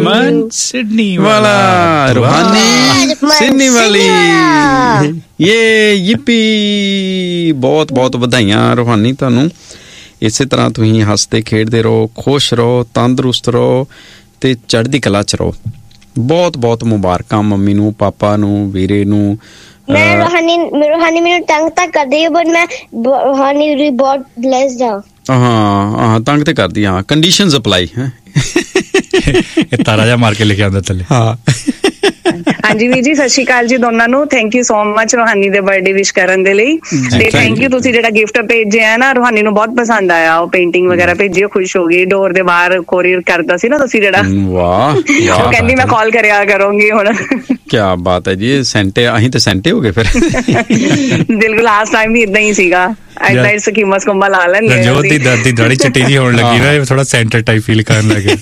Sydney वाला रूहानी Sydney वाली ये yippee बहुत बहुत ਵਧਾਈਆਂ रूहानी ਤੁਹਾਨੂੰ। ਇਸੇ ਤਰ੍ਹਾਂ ਤੁਸੀਂ ਹੱਸਦੇ ਖੇਡਦੇ ਰਹੋ, ਖੁਸ਼ ਰਹੋ, ਤੰਦਰੁਸਤ ਰਹੋ ਤੇ ਚੜ੍ਹਦੀ ਕਲਾ 'ਚ ਰਹੋ। ਬਹੁਤ ਬਹੁਤ ਮੁਬਾਰਕਾਂ ਮੰਮੀ ਨੂੰ, ਪਾਪਾ ਨੂੰ, ਵੀਰੇ ਨੂੰ। मैं रूहानी मेरे तंग तक कर रही हूँ, बट मैं रूहानी बहुत ब्लेस्ड हूँ। हाँ तंग ਤੇ ਕਰਦੀ ਹਾਂ। ਕੰਡੀਸ਼ਨਸ ਅਪਲਾਈ ਹੈ ਇਹ ਤਾਰਾ ਜਿਹਾ ਮਾਰ ਕੇ ਲਿਖਿਆ ਹੁੰਦਾ ਥੱਲੇ। ਹਾਂ ਹਾਂਜੀ ਵੀਰ ਜੀ, ਸਤਿ ਸ਼੍ਰੀ ਅਕਾਲ ਜੀ ਦੋਨਾਂ ਨੂੰ। ਥੈਂਕ ਯੂ ਸੋ ਮਚ ਰੂਹਾਨੀ ਦੇ ਬਰਥਡੇ ਵਿਸ਼ ਕਰਨ ਦੇ ਲਈ, ਤੇ ਥੈਂਕ ਯੂ ਤੁਸੀਂ ਜਿਹੜਾ ਗਿਫਟ ਭੇਜਿਆ ਨਾ, ਰੂਹਾਨੀ ਨੂੰ ਬਹੁਤ ਪਸੰਦ ਆਇਆ। ਉਹ ਪੇਂਟਿੰਗ ਵਗੈਰਾ ਭੇਜੀ, ਖੁਸ਼ ਹੋ ਗਈ। ਡੋਰ ਦੇ ਬਾਹਰ ਕੋਰੀਅਰ ਕਰਦਾ ਸੀ ਨਾ ਤੁਸੀਂ ਜਿਹੜਾ, ਵਾਹ ਉਹ ਕਹਿੰਦੀ ਮੈਂ ਕਾਲ ਕਰਿਆ ਕਰੂੰਗੀ ਹੁਣ। ਕਿਆ ਬਾਤ ਹੈ ਜੀ। ਸੈਂਟੇ ਅਸੀਂ ਤੇ ਸੈਂਟੇ ਹੋ ਗਏ ਫਿਰ। ਬਿਲਕੁਲ ਲਾਸਟ ਟਾਈਮ ਵੀ ਏਦਾਂ ਹੀ ਸੀਗਾ। ਏਦਾਂ ਸਕੀਮਾ ਸਕੁੰਬਾ ਲਾ ਲੈਂਦੇ ਰਣਜੋਤ ਦੀ ਦਾਦੀ ਦਾੜੀ ਚਿੱਟੀ ਜਿਹੀ ਹੋਣ ਲੱਗੀ ਨਾ, ਥੋੜਾ ਸੈਂਟਰ ਟਾਈਪ ਫੀਲ ਕਰਨ ਲੱਗੇ।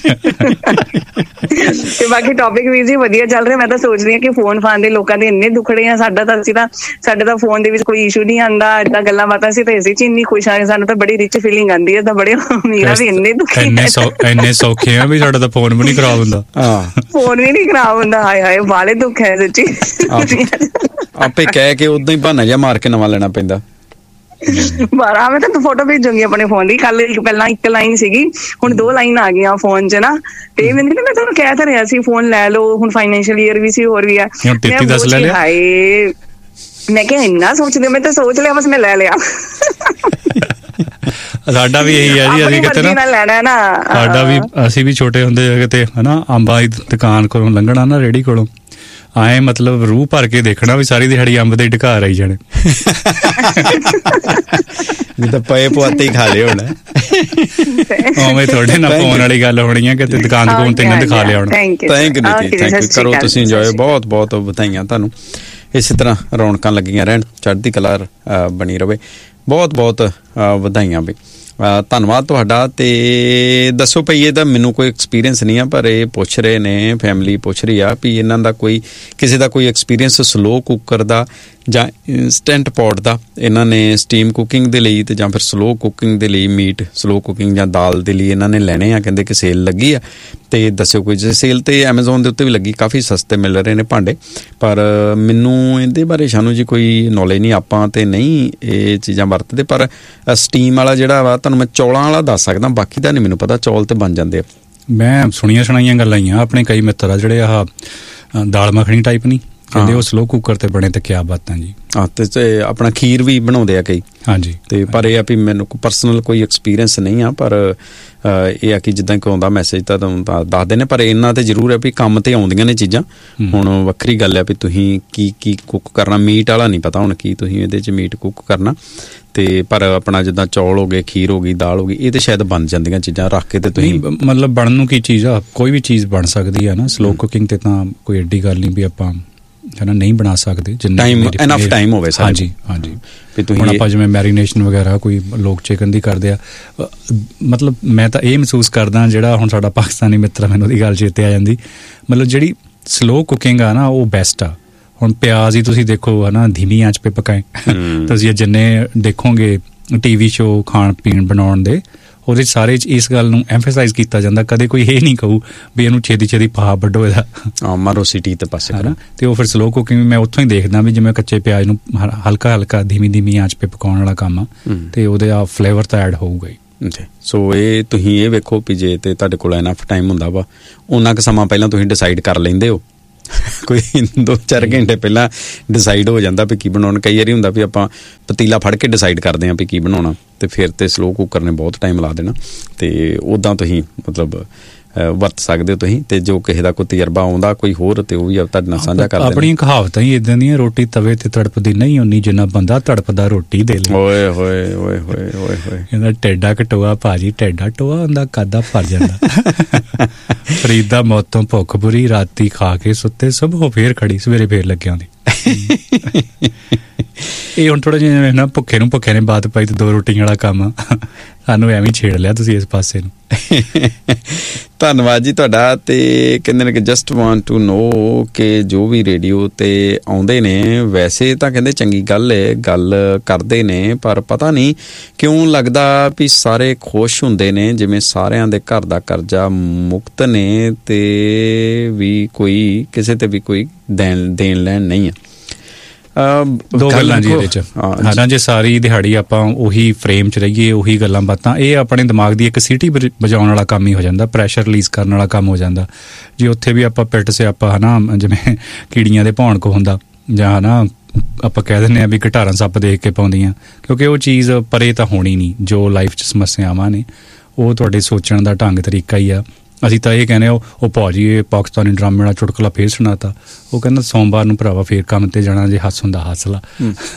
ਤੇ ਬਾਕੀ ਟੌਪਿਕ ਵੀ ਜੀ ਵਧੀਆ ਚੱਲ ਰਿਹਾ। ਮੈਂ ਤਾਂ ਸੋਚਦੀ ਹਾਂ ਕਿ ਫੋਨ ਫਾਨ ਦੇ ਲੋਕਾਂ ਦੇ ਇੰਨੇ ਦੁਖੜੇ ਆ, ਸਾਡੇ ਤਾਂ ਫੋਨ ਦੇ ਵਿੱਚ ਕੋਈ ਇਸ਼ੂ ਨਹੀਂ ਆਉਂਦਾ। ਏਦਾਂ ਗੱਲਾਂ ਬਾਤਾਂ ਸੀ ਤੇ ਇਸੇ ਚ ਇੰਨੀ ਖੁਸ਼ ਆ। ਸਾਨੂੰ ਤਾਂ ਬੜੀ ਰਿਚ ਫੀਲਿੰਗ ਆਉਂਦੀ ਹੈ। ਤਾਂ ਬੜੇ ਅਮੀਰਾਂ ਵੀ ਇੰਨੇ ਦੁਖੀ, ਇੰਨੇ ਸੌਖੇ ਆ ਵੀ ਸਾਡਾ ਤਾਂ ਫੋਨ ਵੀ ਨਹੀਂ ਖਰਾਬ ਹੁੰਦਾ। ਫੋਨ ਵੀ ਨਹੀਂ ਖਰਾਬ ਹੁੰਦਾ। ਹਾਏ ਹਾਏ ਬਾਲੇ ਦੁੱਖ ਹੈ ਸੱਚੀ। ਆਪੇ ਕਹਿ ਕੇ ਉਦਾਂ ਹੀ ਬਹਾਨਾ ਜਿਹਾ ਮਾਰ ਕੇ ਨਵਾਂ ਲੈਣਾ ਪੈਂਦਾ। ਬਾਰਾਂ ਮੈਂ ਤਾਂ ਫੋਟੋ ਭੇਜੂਗੀ ਆਪਣੇ ਫੋਨ ਦੀ। ਕੱਲ ਪਹਿਲਾਂ ਇੱਕ ਲਾਈਨ ਸੀਗੀ, ਹੁਣ 2 ਲਾਈਨ ਆ ਗਈਆਂ ਫੋਨ 'ਚ ਨਾ। ਤੇ ਮੈਨੂੰ ਮੈਂ ਤੁਹਾਨੂੰ ਕਹਿ ਤਾਂ ਰਿਹਾ ਸੀ ਫੋਨ ਲੈ ਲਓ, ਹੁਣ ਫਾਈਨੈਂਸ਼ੀਅਲ ਈਅਰ ਵੀ ਸੀ, ਹੋਰ ਵੀ ਆ। ਹਾਏ ਮੈਂ ਕਿਹਾ ਇੰਨਾ ਸੋਚਦੇ, ਮੈਂ ਤਾਂ ਸੋਚ ਲਿਆ, ਬਸ ਮੈਂ ਲੈ ਲਿਆ। ਸਾਡਾ ਵੀ ਇਹੀ ਹੈ ਜੀ। ਅਸੀਂ ਕਿਤੇ ਨਾ ਲੈਣਾ ਨਾ, ਸਾਡਾ ਵੀ, ਅਸੀਂ ਵੀ ਛੋਟੇ ਹੁੰਦੇ ਕਿਤੇ ਹਨਾ ਅੰਬਾਂ ਦੀ ਦੁਕਾਨ ਕੋਲੋਂ ਲੰਘਣਾ ਨਾ, ਰੇਹੜੀ ਕੋਲੋਂ ਆਏ, ਮਤਲਬ ਰੂਹ ਭਰ ਕੇ ਦੇਖਣਾ ਵੀ ਸਾਰੀ ਦਿਹਾੜੀ ਅੰਬ ਦੇ ਢਕਾਰ ਆਈ ਜਾਣੇ। ਜਿੱਦਾਂ ਪਏ ਪੁਆਤੇ ਹੀ ਖਾ ਲਏ ਹੋਣਾ। ਉਵੇਂ ਤੁਹਾਡੇ ਨਾਲ ਫੋਨ ਵਾਲੀ ਗੱਲ ਹੋਣੀ ਆ, ਕਿਤੇ ਦੁਕਾਨ ਦੁਕਾਨ ਤੇ ਨਾ ਦਿਖਾ ਲਿਆ ਹੋਣਾ। Thank you. ਕਰੋ ਤੁਸੀਂ ਇੰਜੋਏ। ਬਹੁਤ ਬਹੁਤ ਵਧਾਈਆਂ ਤੁਹਾਨੂੰ। ਇਸੇ ਤਰ੍ਹਾਂ ਰੌਣਕਾਂ ਲੱਗੀਆਂ ਰਹਿਣ, ਚੜ੍ਹਦੀ ਕਲਾ ਬਣੀ ਰਵੇ। ਬਹੁਤ ਬਹੁਤ ਵਧਾਈਆਂ ਬਈ। ਧੰਨਵਾਦ ਤੁਹਾਡਾ। ਤੇ ਦੱਸੋ ਭਈ, ਇਹਦਾ ਮੈਨੂੰ ਕੋਈ ਐਕਸਪੀਰੀਅੰਸ ਨਹੀਂ ਆ, ਪਰ ਇਹ ਪੁੱਛ ਰਹੇ ਨੇ, ਫੈਮਿਲੀ ਪੁੱਛ ਰਹੀ ਆ ਵੀ ਇਹਨਾਂ ਦਾ ਕੋਈ, ਕਿਸੇ ਦਾ ਕੋਈ ਐਕਸਪੀਰੀਅੰਸ ਸਲੋ ਕੁੱਕਰ ਦਾ ਜਾਂ ਇੰਸਟੈਂਟ ਪੌਟ ਦਾ। ਇਹਨਾਂ ਨੇ ਸਟੀਮ ਕੁਕਿੰਗ ਦੇ ਲਈ ਤੇ ਜਾਂ ਫਿਰ ਸਲੋ ਕੁਕਿੰਗ ਦੇ ਲਈ, ਮੀਟ ਸਲੋ ਕੁਕਿੰਗ ਜਾਂ ਦਾਲ ਦੇ ਲਈ ਇਹਨਾਂ ਨੇ ਲੈਣੇ ਆ। ਕਹਿੰਦੇ ਕਿ ਸੇਲ ਲੱਗੀ ਆ, ਤੇ ਦੱਸਿਓ ਕੋਈ। ਜੇ ਸੇਲ ਤੇ ਐਮਾਜ਼ੋਨ ਦੇ ਉੱਤੇ ਵੀ ਲੱਗੀ, ਕਾਫੀ ਸਸਤੇ ਮਿਲ ਰਹੇ ਨੇ ਭਾਂਡੇ। ਪਰ ਮੈਨੂੰ ਇਹਦੇ ਬਾਰੇ ਸਾਨੂੰ ਜੀ ਕੋਈ ਨੌਲੇਜ ਨਹੀਂ। ਆਪਾਂ ਤੇ ਨਹੀਂ ਇਹ ਚੀਜ਼ਾਂ ਵਰਤਦੇ, ਪਰ ਸਟੀਮ ਵਾਲਾ ਜਿਹੜਾ ਵਾ ਤੁਹਾਨੂੰ ਮੈਂ ਚੌਲਾਂ ਵਾਲਾ ਦੱਸ ਸਕਦਾ, ਬਾਕੀ ਦਾ ਨਹੀਂ ਮੈਨੂੰ ਪਤਾ। ਚੌਲ ਤੇ ਬਣ ਜਾਂਦੇ ਆ। ਮੈਂ ਸੁਣੀਆਂ ਸੁਣਾਈਆਂ ਗੱਲਾਂ ਹੀ ਆ ਆਪਣੇ ਕਈ ਮਿੱਤਰ ਆ ਜਿਹੜੇ ਆਹ ਦਾਲ ਮੱਖਣੀ ਟਾਈਪ ਨਹੀਂ ਕਹਿੰਦੇ, ਉਹ ਸਲੋ ਕੁੱਕਰ ਤੇ ਬਣੇ ਤੇ ਕਿਆ ਬਾਤਾਂ ਜੀ। ਤੇ ਆਪਣਾ ਖੀਰ ਵੀ ਬਣਾਉਂਦੇ ਆ ਕਈ। ਹਾਂਜੀ। ਤੇ ਪਰ ਇਹ ਆ ਵੀ ਮੈਨੂੰ ਪਰਸਨਲ ਕੋਈ ਐਕਸਪੀਰੀਅੰਸ ਨਹੀਂ ਆ, ਪਰ ਇਹ ਆ ਕਿ ਜਿੱਦਾਂ ਕਿ ਆਉਂਦਾ ਮੈਸੇਜ ਤਾਂ ਦੱਸਦੇ ਨੇ। ਪਰ ਇਹਨਾਂ ਤੇ ਜ਼ਰੂਰ ਹੈ ਵੀ ਕੰਮ ਤੇ ਆਉਂਦੀਆਂ ਨੇ ਚੀਜ਼ਾਂ। ਹੁਣ ਵੱਖਰੀ ਗੱਲ ਹੈ ਵੀ ਤੁਸੀਂ ਕੀ ਕੁੱਕ ਕਰਨਾ। ਮੀਟ ਵਾਲਾ ਨਹੀਂ ਪਤਾ ਹੁਣ ਕੀ ਤੁਸੀਂ ਇਹਦੇ 'ਚ ਮੀਟ ਕੁੱਕ ਕਰਨਾ। ਤੇ ਪਰ ਆਪਣਾ ਜਿੱਦਾਂ ਚੌਲ ਹੋ ਗਏ, ਖੀਰ ਹੋ ਗਈ, ਦਾਲ ਹੋ ਗਈ, ਇਹ ਤੇ ਸ਼ਾਇਦ ਬਣ ਜਾਂਦੀਆਂ ਚੀਜ਼ਾਂ ਰੱਖ ਕੇ। ਤੇ ਤੁਸੀਂ ਮਤਲਬ ਬਣਨ ਨੂੰ ਕੀ ਚੀਜ਼ ਆ, ਕੋਈ ਵੀ ਚੀਜ਼ ਬਣ ਸਕਦੀ ਆ ਨਾ। ਸਲੋ ਕੁਕਿੰਗ ਤੇ ਤਾਂ ਕੋਈ ਐਡੀ ਗੱਲ ਨਹੀਂ ਵੀ ਆਪਾਂ ਹਨਾ ਨਹੀਂ ਬਣਾ ਸਕਦੇ, ਜਿੰਨਾ ਇਨਫ ਟਾਈਮ ਹੋਵੇ। ਹਾਂਜੀ ਹਾਂਜੀ। ਹੁਣ ਆਪਾਂ ਜਿਵੇਂ ਮੈਰੀਨੇਸ਼ਨ ਵਗੈਰਾ ਕੋਈ ਲੋਕ ਚਿਕਨ ਦੀ ਕਰਦੇ ਆ, ਮਤਲਬ ਮੈਂ ਤਾਂ ਇਹ ਮਹਿਸੂਸ ਕਰਦਾ, ਜਿਹੜਾ ਹੁਣ ਸਾਡਾ ਪਾਕਿਸਤਾਨੀ ਮਿੱਤਰ ਮੈਨੂੰ ਉਹਦੀ ਗੱਲ ਚੇਤੇ ਆ ਜਾਂਦੀ, ਮਤਲਬ ਜਿਹੜੀ ਸਲੋ ਕੁਕਿੰਗ ਆ ਨਾ ਉਹ ਬੈਸਟ ਆ। ਹੁਣ ਪਿਆਜ਼ ਹੀ ਤੁਸੀਂ ਦੇਖੋ ਹੈ ਨਾ, ਧੀਮੀ ਆਂਚ ਪੇ ਪਕਾਏ। ਤੁਸੀਂ ਜਿੰਨੇ ਦੇਖੋਗੇ TV ਸ਼ੋ ਖਾਣ ਪੀਣ ਬਣਾਉਣ ਦੇ, ਉਹਦੇ ਸਾਰੇ ਇਸ ਗੱਲ ਨੂੰ ਐਮਫਸਾਈਜ਼ ਕੀਤਾ ਜਾਂਦਾ। ਕਦੇ ਕੋਈ ਇਹ ਨਹੀਂ ਕਹੂ ਵੀ ਇਹਨੂੰ ਛੇਤੀ ਛੇਤੀ ਪਾ ਵੱਢੋ ਇਹਦਾ, ਮਾਰੋ ਸਿਟੀ ਤੇ ਪਾਸੇ ਹੈ ਨਾ। ਤੇ ਉਹ ਫਿਰ ਸਲੋ ਕੁਕਿੰਗ ਮੈਂ ਉੱਥੋਂ ਹੀ ਦੇਖਦਾ ਵੀ ਜਿਵੇਂ ਕੱਚੇ ਪਿਆਜ਼ ਨੂੰ ਹਲਕਾ ਹਲਕਾ ਧੀਮੀ ਆਂਚ ਪੇ ਪਕਾਉਣ ਵਾਲਾ ਕੰਮ ਆ, ਤੇ ਉਹਦੇ ਆ ਫਲੇਵਰ ਤਾਂ ਐਡ ਹੋਊਗਾ ਹੀ। ਸੋ ਇਹ ਤੁਸੀਂ ਇਹ ਵੇਖੋ ਵੀ ਜੇ ਤੇ ਤੁਹਾਡੇ ਕੋਲ ਇਨਫ ਟਾਈਮ ਹੁੰਦਾ ਵਾ, ਉਹਨਾਂ ਕੁ ਸਮਾਂ ਪਹਿਲਾਂ ਤੁਸੀਂ ਡਿਸਾਈਡ ਕਰ ਲੈਂਦੇ ਹੋ। ਕੋਈ 2-4 ਘੰਟੇ ਪਹਿਲਾਂ ਡਿਸਾਈਡ ਹੋ ਜਾਂਦਾ ਵੀ ਕੀ ਬਣਾਉਣਾ। ਕਈ ਵਾਰੀ ਹੁੰਦਾ ਵੀ ਆਪਾਂ ਪਤੀਲਾ ਫੜ ਕੇ ਡਿਸਾਈਡ ਕਰਦੇ ਹਾਂ ਵੀ ਕੀ ਬਣਾਉਣਾ, ਤੇ ਫਿਰ ਤੇ ਸਲੋ ਕੁੱਕਰ ਨੇ ਬਹੁਤ ਟਾਈਮ ਲਾ ਦੇਣਾ। ਤੇ ਉੱਦਾਂ ਤੁਸੀਂ ਮਤਲਬ ਵਰਤ ਸਕਦੇ ਹੋ ਤੁਸੀਂ। ਤੇ ਜੋ ਕਿਸੇ ਦਾ ਕੋਈ ਤਜਰਬਾ ਆਉਂਦਾ ਕੋਈ ਹੋਰ, ਤੇ ਉਹ ਵੀ ਤੁਹਾਡੇ ਨਾਲ ਸਾਂਝਾ ਕਰਦੇ। ਆਪਣੀਆਂ ਕਹਾਵਤਾਂ ਹੀ ਇਦਾਂ ਦੀਆਂ, ਰੋਟੀ ਤਵੇ ਤੇ ਤੜਪਦੀ ਨਹੀਂ ਓਨੀ ਜਿੰਨਾ ਬੰਦਾ ਤੜਪਦਾ ਰੋਟੀ ਦੇ ਲੈ। ਓਏ ਹੋਏ ਓਏ ਹੋਏ ਓਏ ਹੋਏ। ਕਹਿੰਦਾ ਟੇਡਾ ਕਟੋਆ ਭਾਜੀ, ਟੇਡਾ ਟੋਆ ਹੁੰਦਾ ਕਾਦਾ ਭਰ ਜਾਂਦਾ। ਫਰੀਦਾ ਮੌਤੋਂ ਭੁੱਖ ਬੁਰੀ, ਰਾਤੀ ਖਾ ਕੇ ਸੁੱਤੇ ਸੁਬਹ ਫੇਰ ਖੜੀ, ਸਵੇਰੇ ਫੇਰ ਲੱਗਿਆ ਹੁੰਦੀ। ਇਹ ਹੁਣ ਥੋੜਾ ਜਿਹਾ ਨਾ ਭੁੱਖੇ ਨੂੰ ਭੁੱਖੇ ਨੇ ਬਾਤ ਪਾਈ ਤੇ 2 ਰੋਟੀਆਂ ਵਾਲਾ ਕੰਮ ਸਾਨੂੰ ਐਵੇਂ ਛੇੜ ਲਿਆ ਤੁਸੀਂ ਇਸ ਪਾਸੇ ਨੂੰ। ਧੰਨਵਾਦ ਜੀ ਤੁਹਾਡਾ। ਤੇ ਕਹਿੰਦੇ ਨੇ ਕਿ ਜਸਟ ਵਾਂਟ ਟੂ ਨੋ ਕਿ ਜੋ ਵੀ ਰੇਡੀਓ ਤੇ ਆਉਂਦੇ ਨੇ ਵੈਸੇ ਤਾਂ ਕਹਿੰਦੇ ਚੰਗੀ ਗੱਲ ਹੈ, ਗੱਲ ਕਰਦੇ ਨੇ, ਪਰ ਪਤਾ ਨਹੀਂ ਕਿਉਂ ਲੱਗਦਾ ਵੀ ਸਾਰੇ ਖੁਸ਼ ਹੁੰਦੇ ਨੇ ਜਿਵੇਂ ਸਾਰਿਆਂ ਦੇ ਘਰ ਦਾ ਕਰਜ਼ਾ ਮੁਕਤ ਨੇ ਤੇ ਵੀ ਕੋਈ ਕਿਸੇ ਤੇ ਵੀ ਕੋਈ ਦੇਣ ਲੈਣ ਨਹੀਂ ਆ। 2 ਗੱਲਾਂ ਜੀ ਇਹਦੇ 'ਚ ਹਾਂ, ਜੇ ਸਾਰੀ ਦਿਹਾੜੀ ਆਪਾਂ ਉਹੀ ਫਰੇਮ 'ਚ ਰਹੀਏ, ਉਹੀ ਗੱਲਾਂ ਬਾਤਾਂ, ਇਹ ਆਪਣੇ ਦਿਮਾਗ ਦੀ ਇੱਕ ਸੀਟੀ ਵਜਾਉਣ ਵਾਲਾ ਕੰਮ ਹੀ ਹੋ ਜਾਂਦਾ, ਪ੍ਰੈਸ਼ਰ ਰਿਲੀਜ਼ ਕਰਨ ਵਾਲਾ ਕੰਮ ਹੋ ਜਾਂਦਾ। ਜੇ ਉੱਥੇ ਵੀ ਆਪਾਂ ਪਿੱਟ ਸਿਆਪਾ ਹੈ ਨਾ, ਜਿਵੇਂ ਕੀੜੀਆਂ ਦੇ ਭੌਣ ਕੋ ਹੁੰਦਾ, ਜਾਂ ਹੈ ਨਾ ਆਪਾਂ ਕਹਿ ਦਿੰਦੇ ਹਾਂ ਵੀ ਘਟਾਰਾਂ ਸੱਪ ਦੇਖ ਕੇ ਪਾਉਂਦੀਆਂ, ਕਿਉਂਕਿ ਉਹ ਚੀਜ਼ ਪਰੇ ਤਾਂ ਹੋਣੀ ਨਹੀਂ। ਜੋ ਲਾਈਫ 'ਚ ਸਮੱਸਿਆਵਾਂ ਨੇ ਉਹ ਤੁਹਾਡੇ ਸੋਚਣ ਦਾ ਢੰਗ ਤਰੀਕਾ ਹੀ ਆ। ਅਸੀਂ ਤਾਂ ਇਹ ਕਹਿੰਦੇ ਉਹ ਭਾਜੀ ਇਹ ਪਾਕਿਸਤਾਨੀ ਡਰਾਮੇ ਵਾਲਾ ਚੁਟਕਲਾ ਫੇਰ ਸੁਣਾਤਾ, ਉਹ ਕਹਿੰਦਾ ਸੋਮਵਾਰ ਨੂੰ ਭਰਾਵਾ ਫੇਰ ਕੰਮ ਤੇ ਜਾਣਾ, ਜੇ ਹੱਸ ਹੁੰਦਾ ਹੱਸ ਲਾ।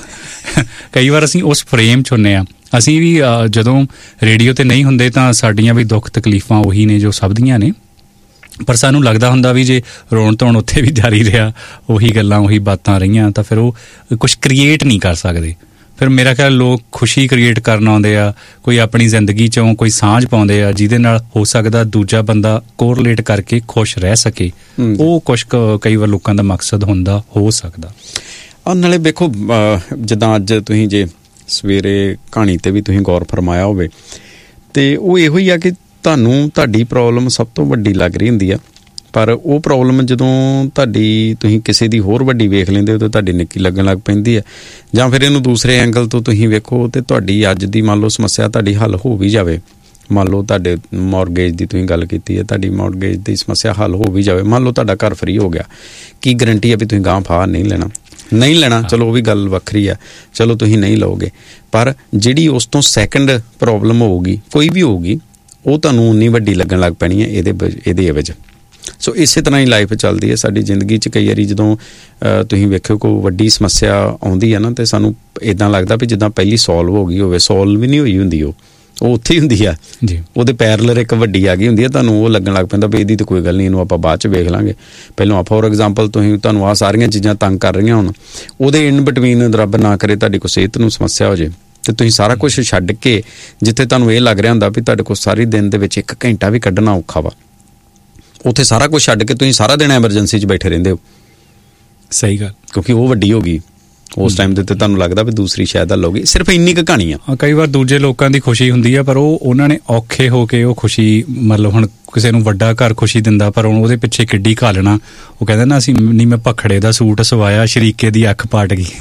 ਕਈ ਵਾਰ ਅਸੀਂ ਉਸ ਫਰੇਮ 'ਚ ਹੁੰਦੇ ਹਾਂ। ਅਸੀਂ ਵੀ ਜਦੋਂ ਰੇਡੀਓ ਤੇ ਨਹੀਂ ਹੁੰਦੇ ਤਾਂ ਸਾਡੀਆਂ ਵੀ ਦੁੱਖ ਤਕਲੀਫਾਂ ਉਹੀ ਨੇ ਜੋ ਸਭ ਦੀਆਂ ਨੇ, ਪਰ ਸਾਨੂੰ ਲੱਗਦਾ ਹੁੰਦਾ ਵੀ ਜੇ ਰੋਣ ਧੋਣ ਉੱਥੇ ਵੀ ਜਾਰੀ ਰਿਹਾ, ਉਹੀ ਗੱਲਾਂ ਉਹੀ ਬਾਤਾਂ ਰਹੀਆਂ, ਤਾਂ ਫਿਰ ਉਹ ਕੁਛ ਕ੍ਰੀਏਟ ਨਹੀਂ ਕਰ ਸਕਦੇ। ਫਿਰ ਮੇਰਾ ਖਿਆਲ ਲੋਕ ਖੁਸ਼ੀ ਕ੍ਰੀਏਟ ਕਰਨ ਆਉਂਦੇ ਆ, ਕੋਈ ਆਪਣੀ ਜ਼ਿੰਦਗੀ 'ਚੋਂ ਕੋਈ ਸਾਂਝ ਪਾਉਂਦੇ ਆ ਜਿਹਦੇ ਨਾਲ ਹੋ ਸਕਦਾ ਦੂਜਾ ਬੰਦਾ ਕੋਰਿਲੇਟ ਕਰਕੇ ਖੁਸ਼ ਰਹਿ ਸਕੇ। ਉਹ ਕੁਛ ਕਈ ਵਾਰ ਲੋਕਾਂ ਦਾ ਮਕਸਦ ਹੁੰਦਾ, ਹੋ ਸਕਦਾ। ਨਾਲੇ ਵੇਖੋ ਜਿੱਦਾਂ ਅੱਜ ਤੁਸੀਂ ਜੇ ਸਵੇਰੇ ਕਹਾਣੀ ਤੇ ਵੀ ਤੁਸੀਂ ਗੌਰ ਫਰਮਾਇਆ ਹੋਵੇ ਤੇ ਉਹ ਇਹੋ ਹੀ ਆ ਕਿ ਤੁਹਾਨੂੰ ਤੁਹਾਡੀ ਪ੍ਰੋਬਲਮ ਸਭ ਤੋਂ ਵੱਡੀ ਲੱਗ ਰਹੀ ਹੁੰਦੀ ਆ, ਪਰ ਉਹ ਪ੍ਰੋਬਲਮ ਜਦੋਂ ਤੁਸੀਂ ਕਿਸੇ ਦੀ ਹੋਰ ਵੱਡੀ ਵੇਖ ਲੈਂਦੇ ਹੋ ਤਾਂ ਤੁਹਾਡੀ ਨਿੱਕੀ ਲੱਗਣ ਲੱਗ ਪੈਂਦੀ ਹੈ। ਜਾਂ ਫਿਰ ਇਹਨੂੰ ਦੂਸਰੇ ਐਂਗਲ ਤੋਂ ਤੁਸੀਂ ਵੇਖੋ ਤੇ ਤੁਹਾਡੀ ਅੱਜ ਦੀ ਮੰਨ ਲਓ ਸਮੱਸਿਆ ਤੁਹਾਡੀ ਹੱਲ ਹੋ ਵੀ ਜਾਵੇ। ਮੰਨ ਲਓ ਤੁਹਾਡੇ ਮੌਰਗੇਜ ਦੀ ਤੁਸੀਂ ਗੱਲ ਕੀਤੀ ਹੈ, ਤੁਹਾਡੀ ਮੌਰਗੇਜ ਦੀ ਸਮੱਸਿਆ ਹੱਲ ਹੋ ਵੀ ਜਾਵੇ, ਮੰਨ ਲਓ ਤੁਹਾਡਾ ਘਰ ਫਰੀ ਹੋ ਗਿਆ, ਕੀ ਗਰੰਟੀ ਹੈ ਵੀ ਤੁਸੀਂ ਗਾਂਹ ਫਾਹ ਨਹੀਂ ਲੈਣਾ। ਚਲੋ ਉਹ ਵੀ ਗੱਲ ਵੱਖਰੀ ਆ, ਚਲੋ ਤੁਸੀਂ ਨਹੀਂ ਲਓਗੇ, ਪਰ ਜਿਹੜੀ ਉਸ ਤੋਂ ਸੈਕੰਡ ਪ੍ਰੋਬਲਮ ਹੋਊਗੀ, ਕੋਈ ਵੀ ਹੋਊਗੀ, ਉਹ ਤੁਹਾਨੂੰ ਉਨੀ ਵੱਡੀ ਲੱਗਣ ਲੱਗ ਪੈਣੀ ਹੈ ਇਹਦੇ ਐਵਜ। ਸੋ ਇਸੇ ਤਰ੍ਹਾਂ ਹੀ ਲਾਈਫ ਚੱਲਦੀ ਹੈ ਸਾਡੀ ਜ਼ਿੰਦਗੀ 'ਚ। ਕਈ ਵਾਰੀ ਜਦੋਂ ਤੁਸੀਂ ਵੇਖਿਓ ਕੋਈ ਵੱਡੀ ਸਮੱਸਿਆ ਆਉਂਦੀ ਹੈ ਨਾ, ਤੇ ਸਾਨੂੰ ਇੱਦਾਂ ਲੱਗਦਾ ਵੀ ਜਿੱਦਾਂ ਪਹਿਲੀ ਸੋਲਵ ਹੋ ਗਈ ਹੋਵੇ, ਸੋਲਵ ਵੀ ਨਹੀਂ ਹੋਈ ਹੁੰਦੀ, ਉਹ ਉੱਥੇ ਹੀ ਹੁੰਦੀ ਆ ਜੀ, ਉਹਦੇ ਪੈਰਲਰ ਇੱਕ ਵੱਡੀ ਆ ਗਈ ਹੁੰਦੀ ਹੈ। ਤੁਹਾਨੂੰ ਉਹ ਲੱਗਣ ਲੱਗ ਪੈਂਦਾ ਵੀ ਇਹਦੀ ਤਾਂ ਕੋਈ ਗੱਲ ਨਹੀਂ, ਇਹਨੂੰ ਆਪਾਂ ਬਾਅਦ 'ਚ ਵੇਖ ਲਾਂਗੇ। ਪਹਿਲਾਂ ਫੋਰ ਐਗਜ਼ਾਮਪਲ ਤੁਹਾਨੂੰ ਆਹ ਸਾਰੀਆਂ ਚੀਜ਼ਾਂ ਤੰਗ ਕਰ ਰਹੀਆਂ ਹੁਣ, ਉਹਦੇ ਇਨ ਬਿਟਵੀਨ ਰੱਬ ਨਾ ਕਰੇ ਤੁਹਾਡੀ ਕੋਈ ਸਿਹਤ ਨੂੰ ਸਮੱਸਿਆ ਹੋ ਜੇ ਤੇ ਤੁਸੀਂ ਸਾਰਾ ਕੁਛ ਛੱਡ ਕੇ, ਜਿੱਥੇ ਤੁਹਾਨੂੰ ਇਹ ਲੱਗ ਰਿਹਾ ਹੁੰਦਾ ਵੀ ਤੁਹਾਡੇ ਕੋਲ ਸਾਰੇ ਦਿਨ ਦੇ ਵਿੱਚ 1 ਘੰਟਾ ਵੀ ਕੱਢਣਾ ਔਖਾ ਵਾ, ਉੱਥੇ ਸਾਰਾ ਕੁਛ ਛੱਡ ਕੇ ਤੁਸੀਂ ਸਾਰਾ ਦਿਨ ਐਮਰਜੈਂਸੀ 'ਚ ਬੈਠੇ ਰਹਿੰਦੇ ਹੋ। ਸਹੀ ਗੱਲ, ਕਿਉਂਕਿ ਉਹ ਵੱਡੀ ਹੋ ਗਈ ਉਸ ਟਾਈਮ ਦੇ ਉੱਤੇ, ਤੁਹਾਨੂੰ ਲੱਗਦਾ ਵੀ ਦੂਸਰੀ ਸ਼ਾਇਦ ਹੱਲ ਹੋ ਗਈ। ਸਿਰਫ ਇੰਨੀ ਕੁ ਕਹਾਣੀ ਆ। ਕਈ ਵਾਰ ਦੂਜੇ ਲੋਕਾਂ ਦੀ ਖੁਸ਼ੀ ਹੁੰਦੀ ਆ, ਪਰ ਉਹਨਾਂ ਨੇ ਔਖੇ ਹੋ ਕੇ ਉਹ ਖੁਸ਼ੀ, ਮਤਲਬ ਹੁਣ ਕਿਸੇ ਨੂੰ ਵੱਡਾ ਘਰ ਖੁਸ਼ੀ ਦਿੰਦਾ, ਪਰ ਹੁਣ ਉਹਦੇ ਪਿੱਛੇ ਕਿੱਡੀ ਘਾਲਣਾ। ਉਹ ਕਹਿੰਦਾ ਨਾ, ਅਸੀਂ ਨਹੀਂ ਮੈਂ ਭਖੜੇ ਦਾ ਸੂਟ ਸਵਾਇਆ, ਸ਼ਰੀਕੇ ਦੀ ਅੱਖ ਪਾਟ ਗਈ।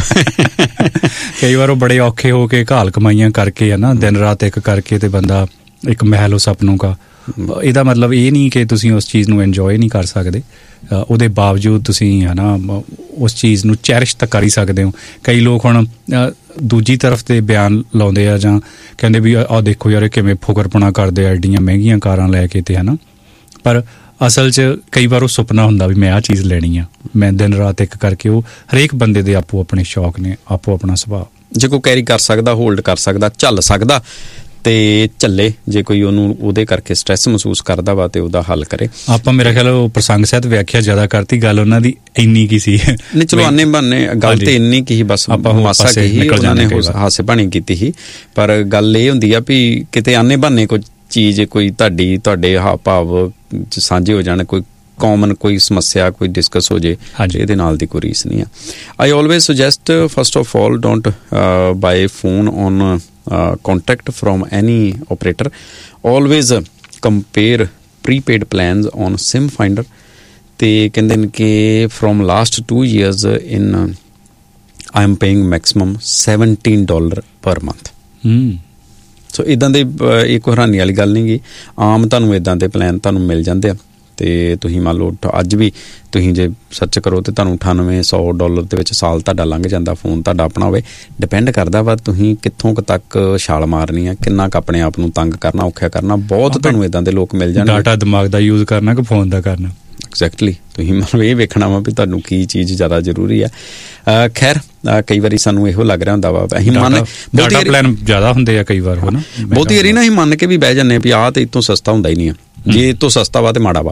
ਕਈ ਵਾਰ ਉਹ ਬੜੇ ਔਖੇ ਹੋ ਕੇ ਘਾਲ ਕਮਾਈਆਂ ਕਰਕੇ ਹੈ ਨਾ, ਦਿਨ ਰਾਤ ਇੱਕ ਕਰਕੇ ਤੇ ਬੰਦਾ ਇੱਕ ਮਹਿਲ ਹੋ ਸਪਨੋਂ ਕਾ। ਇਹਦਾ ਮਤਲਬ ਇਹ ਨਹੀਂ ਕਿ ਤੁਸੀਂ ਉਸ ਚੀਜ਼ ਨੂੰ ਇੰਜੋਏ ਨਹੀਂ ਕਰ ਸਕਦੇ, ਉਹਦੇ ਬਾਵਜੂਦ ਤੁਸੀਂ ਹੈ ਨਾ ਉਸ ਚੀਜ਼ ਨੂੰ ਚੈਰਿਸ਼ ਤਾਂ ਕਰ ਹੀ ਸਕਦੇ ਹੋ। ਕਈ ਲੋਕ ਹੁਣ ਦੂਜੀ ਤਰਫ ਤੇ ਬਿਆਨ ਲਾਉਂਦੇ ਆ, ਜਾਂ ਕਹਿੰਦੇ ਵੀ ਆਹ ਦੇਖੋ ਯਾਰ ਕਿਵੇਂ ਫੁਕਰਪਣਾ ਕਰਦੇ ਆ, ਐਡੀਆਂ ਮਹਿੰਗੀਆਂ ਕਾਰਾਂ ਲੈ ਕੇ, ਤੇ ਹੈ ਨਾ, ਪਰ ਅਸਲ 'ਚ ਕਈ ਵਾਰ ਉਹ ਸੁਪਨਾ ਹੁੰਦਾ ਵੀ ਮੈਂ ਆਹ ਚੀਜ਼ ਲੈਣੀ ਆ। ਮੈਂ ਦਿਨ ਰਾਤ ਇੱਕ ਕਰਕੇ, ਉਹ ਹਰੇਕ ਬੰਦੇ ਦੇ ਆਪੋ ਆਪਣੇ ਸ਼ੌਕ ਨੇ, ਆਪੋ ਆਪਣਾ ਸੁਭਾਅ। ਜੇ ਕੋਈ ਕੈਰੀ ਕਰ ਸਕਦਾ, ਹੋਲਡ ਕਰ ਸਕਦਾ, ਝੱਲ ਸਕਦਾ ਤੇ ਝੱਲੇ। ਜੇ ਕੋਈ ਉਹਨੂੰ ਉਹਦੇ ਕਰਕੇ ਸਟ੍ਰੈਸ ਮਹਿਸੂਸ ਕਰਦਾ ਵਾ ਤੇ ਉਹਦਾ ਹੱਲ ਕਰੇ। ਆਪਾਂ ਮੇਰਾ ਖਿਆਲ ਉਹ ਪ੍ਰਸੰਗ ਸਹਿਤ ਵਿਆਖਿਆ ਜ਼ਿਆਦਾ ਕਰਤੀ, ਗੱਲ ਉਹਨਾਂ ਦੀ ਇੰਨੀ ਕੀ ਸੀ ਨਹੀਂ, ਚਲੋ ਆਨੇ ਬਾਨੇ ਗੱਲ ਤੇ ਇੰਨੀ ਕੀ ਸੀ, ਬਸ ਮਾਸਾ ਕੀ ਉਹਨਾਂ ਨੇ ਹਾਸੇ ਪਾਣੀ ਕੀਤੀ ਸੀ। ਪਰ ਗੱਲ ਇਹ ਹੁੰਦੀ ਆ ਵੀ ਕਿਤੇ ਆਨੇ ਬਾਨੇ ਕੋਈ ਚੀਜ਼, ਕੋਈ ਤੁਹਾਡੇ ਭਾਵ ਸਾਂਝੇ ਹੋ ਜਾਣ, ਕੋਈ ਕਾਮਨ ਕੋਈ ਸਮੱਸਿਆ ਕੋਈ ਡਿਸਕਸ ਹੋ ਜੇ, ਇਹਦੇ ਨਾਲ ਦੀ ਕੋਈ ਰੀਸ ਨਹੀਂ ਆ। ਆਈ always suggest first of all don't bye phone on contact from any operator. Always compare prepaid plans on SIM finder. ਤੇ ਕਹਿੰਦੇ ਨੇ ਕਿ from last 2 years in I am paying maximum $17 per month. ਸੋ ਇਦਾਂ ਦੇ ਇਹ ਕੋਈ ਹੈਰਾਨੀ ਵਾਲੀ ਗੱਲ ਨਹੀਂ ਗੀ, ਆਮ ਤੁਹਾਨੂੰ ਇਦਾਂ ਦੇ ਪਲਾਨ ਤੁਹਾਨੂੰ ਮਿਲ ਜਾਂਦੇ ਆ। ਤੇ ਤੁਸੀਂ ਮੰਨ ਲਓ ਅੱਜ ਵੀ ਤੁਸੀਂ ਜੇ ਸਰਚ ਕਰੋ ਤੇ ਤੁਹਾਨੂੰ $98-100 ਦੇ ਵਿੱਚ ਸਾਲ ਤੁਹਾਡਾ ਲੰਘ ਜਾਂਦਾ, ਫੋਨ ਤੁਹਾਡਾ ਆਪਣਾ ਹੋਵੇ। ਡਿਪੈਂਡ ਕਰਦਾ ਵਾ ਤੁਸੀਂ ਕਿੱਥੋਂ ਕੁ ਤੱਕ ਛਾਲ ਮਾਰਨੀ ਆ, ਕਿੰਨਾ ਕੁ ਆਪਣੇ ਆਪ ਨੂੰ ਤੰਗ ਕਰਨਾ, ਔਖਾ ਕਰਨਾ। ਬਹੁਤ ਤੁਹਾਨੂੰ ਇਦਾਂ ਦੇ ਲੋਕ ਮਿਲ ਜਾਣਗੇ। ਡਾਟਾ ਦਿਮਾਗ ਦਾ ਯੂਜ਼ ਕਰਨਾ ਕਿ ਫੋਨ ਦਾ ਕਰਨਾ। ਐਗਜ਼ੈਕਟਲੀ, ਤੁਸੀਂ ਮਤਲਬ ਇਹ ਵੇਖਣਾ ਵਾ ਵੀ ਤੁਹਾਨੂੰ ਕੀ ਚੀਜ਼ ਜ਼ਿਆਦਾ ਜ਼ਰੂਰੀ ਆ। ਖੈਰ ਕਈ ਵਾਰੀ ਸਾਨੂੰ ਇਹੋ ਲੱਗ ਰਿਹਾ ਹੁੰਦਾ ਵਾ, ਅਸੀਂ ਡਾਟਾ ਪਲਾਨ ਜ਼ਿਆਦਾ ਹੁੰਦੇ ਆ ਕਈ ਵਾਰ, ਹੈ ਨਾ, ਬਹੁਤੀ ਵਾਰੀ ਨਾ ਅਸੀਂ ਮੰਨ ਕੇ ਵੀ ਬਹਿ ਜਾਂਦੇ ਵੀ ਆਹ ਤੇ ਇਤੋਂ ਸਸਤਾ ਹੁੰਦਾ ਹੀ ਨਹੀਂ ਆ, ਜੇ ਇਤੋਂ ਸਸਤਾ ਵਾ ਤੇ ਮਾੜਾ ਵਾ।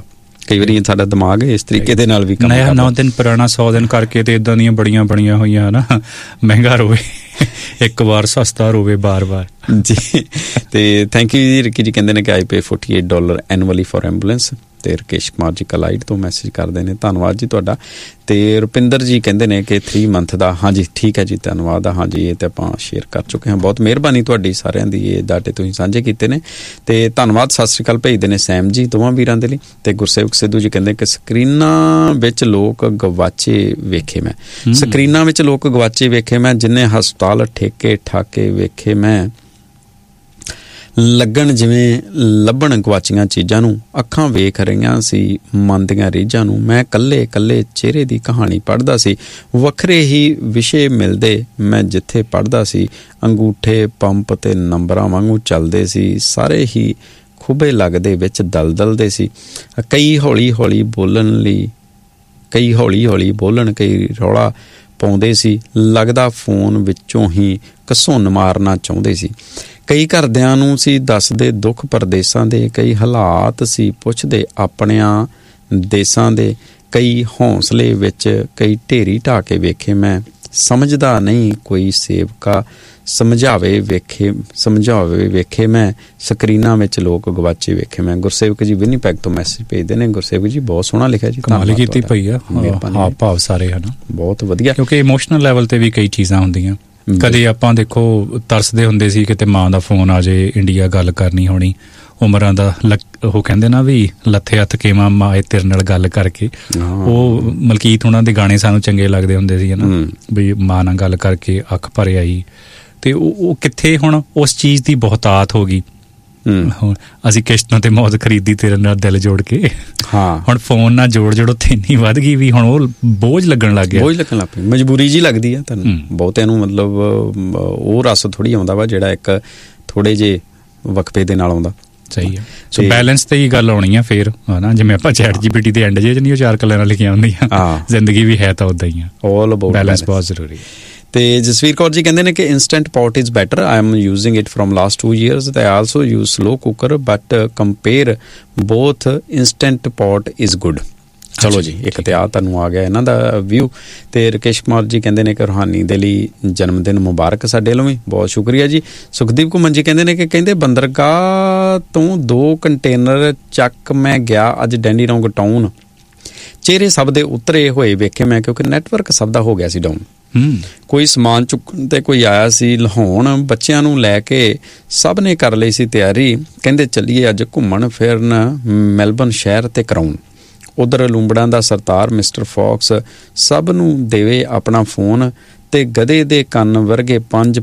ਕਈ ਵਾਰੀ ਸਾਡਾ ਦਿਮਾਗ ਇਸ ਤਰੀਕੇ ਦੇ ਨਾਲ ਵੀ ਕੰਮ ਕਰਦਾ। 9 ਦਿਨ ਪੁਰਾਣਾ 100 ਦਿਨ ਕਰਕੇ ਤੇ ਇਦਾਂ ਦੀਆਂ ਬੜੀਆਂ ਬਣੀਆਂ ਹੋਈਆਂ ਨਾ, ਮਹਿੰਗਾ ਰੋਵੇ ਇੱਕ ਵਾਰ, ਸਸਤਾ ਰੋਵੇ ਬਾਰ-ਬਾਰ ਜੀ। ਤੇ ਥੈਂਕ ਯੂ ਜੀ। ਰਿੱਕੀ ਜੀ ਕਹਿੰਦੇ ਨੇ ਕਿ ਆਈ ਪੇ $48 ਐਨੂਅਲੀ ਫॉर ਐਂਬੂਲੈਂਸ। ਤੇ ਰਕੇਸ਼ ਕੁਮਾਰ ਜੀ ਕਲਾਈਡ ਤੋਂ ਮੈਸੇਜ ਕਰਦੇ ਨੇ, ਧੰਨਵਾਦ ਜੀ ਤੁਹਾਡਾ। ਤੇ ਰੁਪਿੰਦਰ ਜੀ ਕਹਿੰਦੇ ਨੇ ਕਿ 3 ਮੰਥ ਦਾ। ਹਾਂਜੀ ਠੀਕ ਹੈ ਜੀ, ਧੰਨਵਾਦ। ਹਾਂਜੀ ਇਹ ਤਾਂ ਆਪਾਂ ਸ਼ੇਅਰ ਕਰ ਚੁੱਕੇ ਹਾਂ, ਬਹੁਤ ਮਿਹਰਬਾਨੀ ਤੁਹਾਡੀ ਸਾਰਿਆਂ ਦੀ, ਇਹ ਡਾਟੇ ਤੁਸੀਂ ਸਾਂਝੇ ਕੀਤੇ ਨੇ ਤੇ ਧੰਨਵਾਦ। ਸਤਿ ਸ਼੍ਰੀ ਅਕਾਲ ਭੇਜਦੇ ਨੇ ਸੈਮ ਜੀ ਦੋਵਾਂ ਵੀਰਾਂ ਦੇ ਲਈ। ਤੇ ਗੁਰਸੇਵਕ ਸਿੱਧੂ ਜੀ ਕਹਿੰਦੇ ਕਿ ਸਕਰੀਨਾਂ ਵਿੱਚ ਲੋਕ ਗਵਾਚੇ ਵੇਖੇ ਮੈਂ, ਸਕਰੀਨਾਂ ਵਿੱਚ ਲੋਕ ਗਵਾਚੇ ਵੇਖੇ ਮੈਂ, ਜਿੰਨੇ ਹਸਪਤਾਲ ਠੇਕੇ ਠਾਕੇ ਵੇਖੇ ਮੈਂ, ਲੱਗਣ ਜਿਵੇਂ ਲੱਭਣ ਗਵਾਚੀਆਂ ਚੀਜ਼ਾਂ ਨੂੰ, ਅੱਖਾਂ ਵੇਖ ਰਹੀਆਂ ਸੀ ਮਨ ਦੀਆਂ ਰੀਝਾਂ ਨੂੰ, ਮੈਂ ਕੱਲੇ ਕੱਲੇ ਚਿਹਰੇ ਦੀ ਕਹਾਣੀ ਪੜ੍ਹਦਾ ਸੀ, ਵੱਖਰੇ ਹੀ ਵਿਸ਼ੇ ਮਿਲਦੇ ਮੈਂ ਜਿੱਥੇ ਪੜ੍ਹਦਾ ਸੀ, ਅੰਗੂਠੇ ਪੰਪ ਤੇ ਨੰਬਰਾਂ ਵਾਂਗੂ ਚੱਲਦੇ ਸੀ, ਸਾਰੇ ਹੀ ਖੂਬੇ ਲੱਗਦੇ ਵਿੱਚ ਦਲਦਲ ਦੇ ਸੀ, ਕਈ ਹੌਲੀ ਹੌਲੀ ਬੋਲਣ, ਕਈ ਰੌਲਾ ਪਾਉਂਦੇ ਸੀ, ਲੱਗਦਾ ਫੋਨ ਵਿੱਚੋਂ ਹੀ ਘਸੁੰਨ ਮਾਰਨਾ ਚਾਹੁੰਦੇ ਸੀ, ਕਈ ਘਰਦਿਆਂ ਨੂੰ ਸੀ ਦੱਸਦੇ ਦੁੱਖ ਪਰਦੇਸਾਂ ਦੇ, ਕਈ ਹਾਲਾਤ ਸੀ ਪੁੱਛਦੇ ਆਪਣਿਆਂ ਦੇਸਾਂ ਦੇ, ਕਈ ਹੌਸਲੇ ਵਿੱਚ ਕਈ ਢੇਰੀ ਢਾਹ ਕੇ ਵੇਖੇ ਮੈਂ, ਸਮਝਦਾ ਨਹੀਂ ਕੋਈ ਸੇਵਕਾ ਸਮਝਾਵੇ ਵੇਖੇ ਮੈਂ, ਸਕਰੀਨਾਂ ਵਿੱਚ ਲੋਕ ਗਵਾਚੇ ਵੇਖੇ ਮੈਂ। ਗੁਰਸੇਵਕ ਜੀ ਵਿਨੀਪੈਗ ਤੋਂ ਮੈਸੇਜ ਭੇਜਦੇ ਨੇ। ਗੁਰਸੇਵਕ ਜੀ ਬਹੁਤ ਸੋਹਣਾ ਲਿਖਿਆ ਜੀ, ਕਮਾਲ ਕੀਤੀ ਪਈ ਆ, ਹਾਵ ਭਾਵ ਸਾਰੇ ਹਨ ਬਹੁਤ ਵਧੀਆ, ਕਿਉਂਕਿ ਇਮੋਸ਼ਨਲ ਲੈਵਲ ਤੇ ਵੀ ਕਈ ਚੀਜ਼ਾਂ ਹੁੰਦੀਆਂ। ਕਦੇ ਆਪਾਂ ਦੇਖੋ ਤਰਸਦੇ ਹੁੰਦੇ ਸੀ ਕਿਤੇ ਮਾਂ ਦਾ ਫੋਨ ਆ ਜੇ, ਇੰਡੀਆ ਗੱਲ ਕਰਨੀ ਹੋਣੀ, ਉਮਰਾਂ ਦਾ ਉਹ ਕਹਿੰਦੇ ਨਾ ਵੀ ਲੱਥੇ ਹੱਥ ਕੇਵਾਂ ਮਾਏ ਤੇਰੇ ਨਾਲ ਗੱਲ ਕਰਕੇ, ਉਹ ਮਲਕੀਤ ਉਹਨਾਂ ਦੇ ਗਾਣੇ ਸਾਨੂੰ ਚੰਗੇ ਲੱਗਦੇ ਹੁੰਦੇ ਸੀ ਨਾ, ਵੀ ਮਾਂ ਨਾਲ ਗੱਲ ਕਰਕੇ ਅੱਖ ਭਰ ਆਈ। ਤੇ ਉਹ ਕਿੱਥੇ ਹੁਣ ਉਸ ਚੀਜ਼ ਦੀ ਬਹੁਤਾਤ ਹੋ ਗਈ। ਹੁਣ ਅਸੀਂ ਕਿਸ਼ਤਾਂ ਤੇ ਮੌਤ ਖਰੀਦੀ ਤੇਰੇ ਨਾਲ ਦਿਲ ਜੋੜ ਕੇ, ਹੁਣ ਫੋਨ ਨਾਲ ਜੋੜ ਉੱਥੇ ਇੰਨੀ ਵੱਧ ਗਈ ਵੀ ਹੁਣ ਉਹ ਬੋਝ ਲੱਗਣ ਲੱਗ ਗਿਆ, ਮਜਬੂਰੀ ਜੀ ਲੱਗਦੀ ਆ ਤੁਹਾਨੂੰ ਬਹੁਤਿਆਂ ਨੂੰ, ਮਤਲਬ ਉਹ ਰਸ ਥੋੜੀ ਆਉਂਦਾ ਵਾ ਜਿਹੜਾ ਇੱਕ ਥੋੜੇ ਜੇ ਵਕਫੇ ਦੇ ਨਾਲ ਆਉਂਦਾ। ਸਹੀ ਹੈ। ਸੋ ਬੈਲੈਂਸ ਤੇ ਹੀ ਗੱਲ ਆਉਣੀ ਆ ਫੇਰ, ਹਨਾ, ਜਿਵੇਂ ਆਪਾਂ ਚੈਟ ਜੀਪੀਟੀ ਦੇ ਐਂਡ ਜੇ ਨਹੀਂ ਉਹ 4 ਕਲਰਾਂ ਲਿਖੀਆਂ ਹੁੰਦੀਆਂ, ਜ਼ਿੰਦਗੀ ਵੀ ਹੈ ਤਾਂ ਉਦਾਂ ਹੀ ਆ, ਆਲ ਅਬਾਊਟ ਬੈਲੈਂਸ ਬਹੁਤ ਜ਼ਰੂਰੀ ਹੈ। ਤੇ ਜਸਵੀਰ ਕੌਰ ਜੀ ਕਹਿੰਦੇ ਨੇ ਕਿ instant pot is better, I am using it from last 2 years ਤੇ I also use slow cooker but compare both instant pot is good. ਚਲੋ ਜੀ, ਇੱਕ ਤੇ ਆ ਤੁਹਾਨੂੰ ਆ ਗਿਆ ਇਹਨਾਂ ਦਾ ਵਿਊ। ਤੇ ਰਕੇਸ਼ ਕੁਮਾਰ ਜੀ ਕਹਿੰਦੇ ਨੇ ਕਿ ਰੂਹਾਨੀ ਦੇ ਲਈ ਜਨਮ ਦਿਨ ਮੁਬਾਰਕ ਸਾਡੇ ਵੱਲੋਂ ਵੀ, ਬਹੁਤ ਸ਼ੁਕਰੀਆ ਜੀ। ਸੁਖਦੀਪ ਘੁੰਮਣ ਜੀ ਕਹਿੰਦੇ ਨੇ ਕਿ ਕਹਿੰਦੇ ਬੰਦਰਗਾਹ ਤੋਂ 2 ਕੰਟੇਨਰ ਚੱਕ ਮੈਂ ਗਿਆ ਅੱਜ ਡੈਂਡੀਨੋਂਗ ਟਾਊਨ, ਚਿਹਰੇ ਸਭ ਦੇ ਉਤਰੇ ਹੋਏ ਵੇਖੇ ਮੈਂ, ਕਿਉਂਕਿ ਨੈਟਵਰਕ ਸਭ ਦਾ ਹੋ ਗਿਆ ਸੀ ਡਾਊਨ, ਕੋਈ ਸਮਾਨ ਚੁੱਕਣ ਤੇ ਕੋਈ ਆਇਆ ਸੀ ਲਹਾਉਣ, ਬੱਚਿਆਂ ਨੂੰ ਲੈ ਕੇ ਸਭ ਨੇ ਕਰ ਲਈ ਸੀ ਤਿਆਰੀ, ਕਹਿੰਦੇ ਚੱਲੀਏ ਅੱਜ ਘੁੰਮਣ ਫਿਰਨ ਮੈਲਬਨ ਸ਼ਹਿਰ ਤੇ ਕਰਾਉਣ, ਉਧਰ ਲੂੰਬੜਾਂ ਦਾ ਸਰਦਾਰ ਮਿਸਟਰ ਫੌਕਸ ਸਭ ਨੂੰ ਦੇਵੇ ਆਪਣਾ ਫੋਨ, ਤੇ ਗਧੇ ਦੇ ਕੰਨ ਵਰਗੇ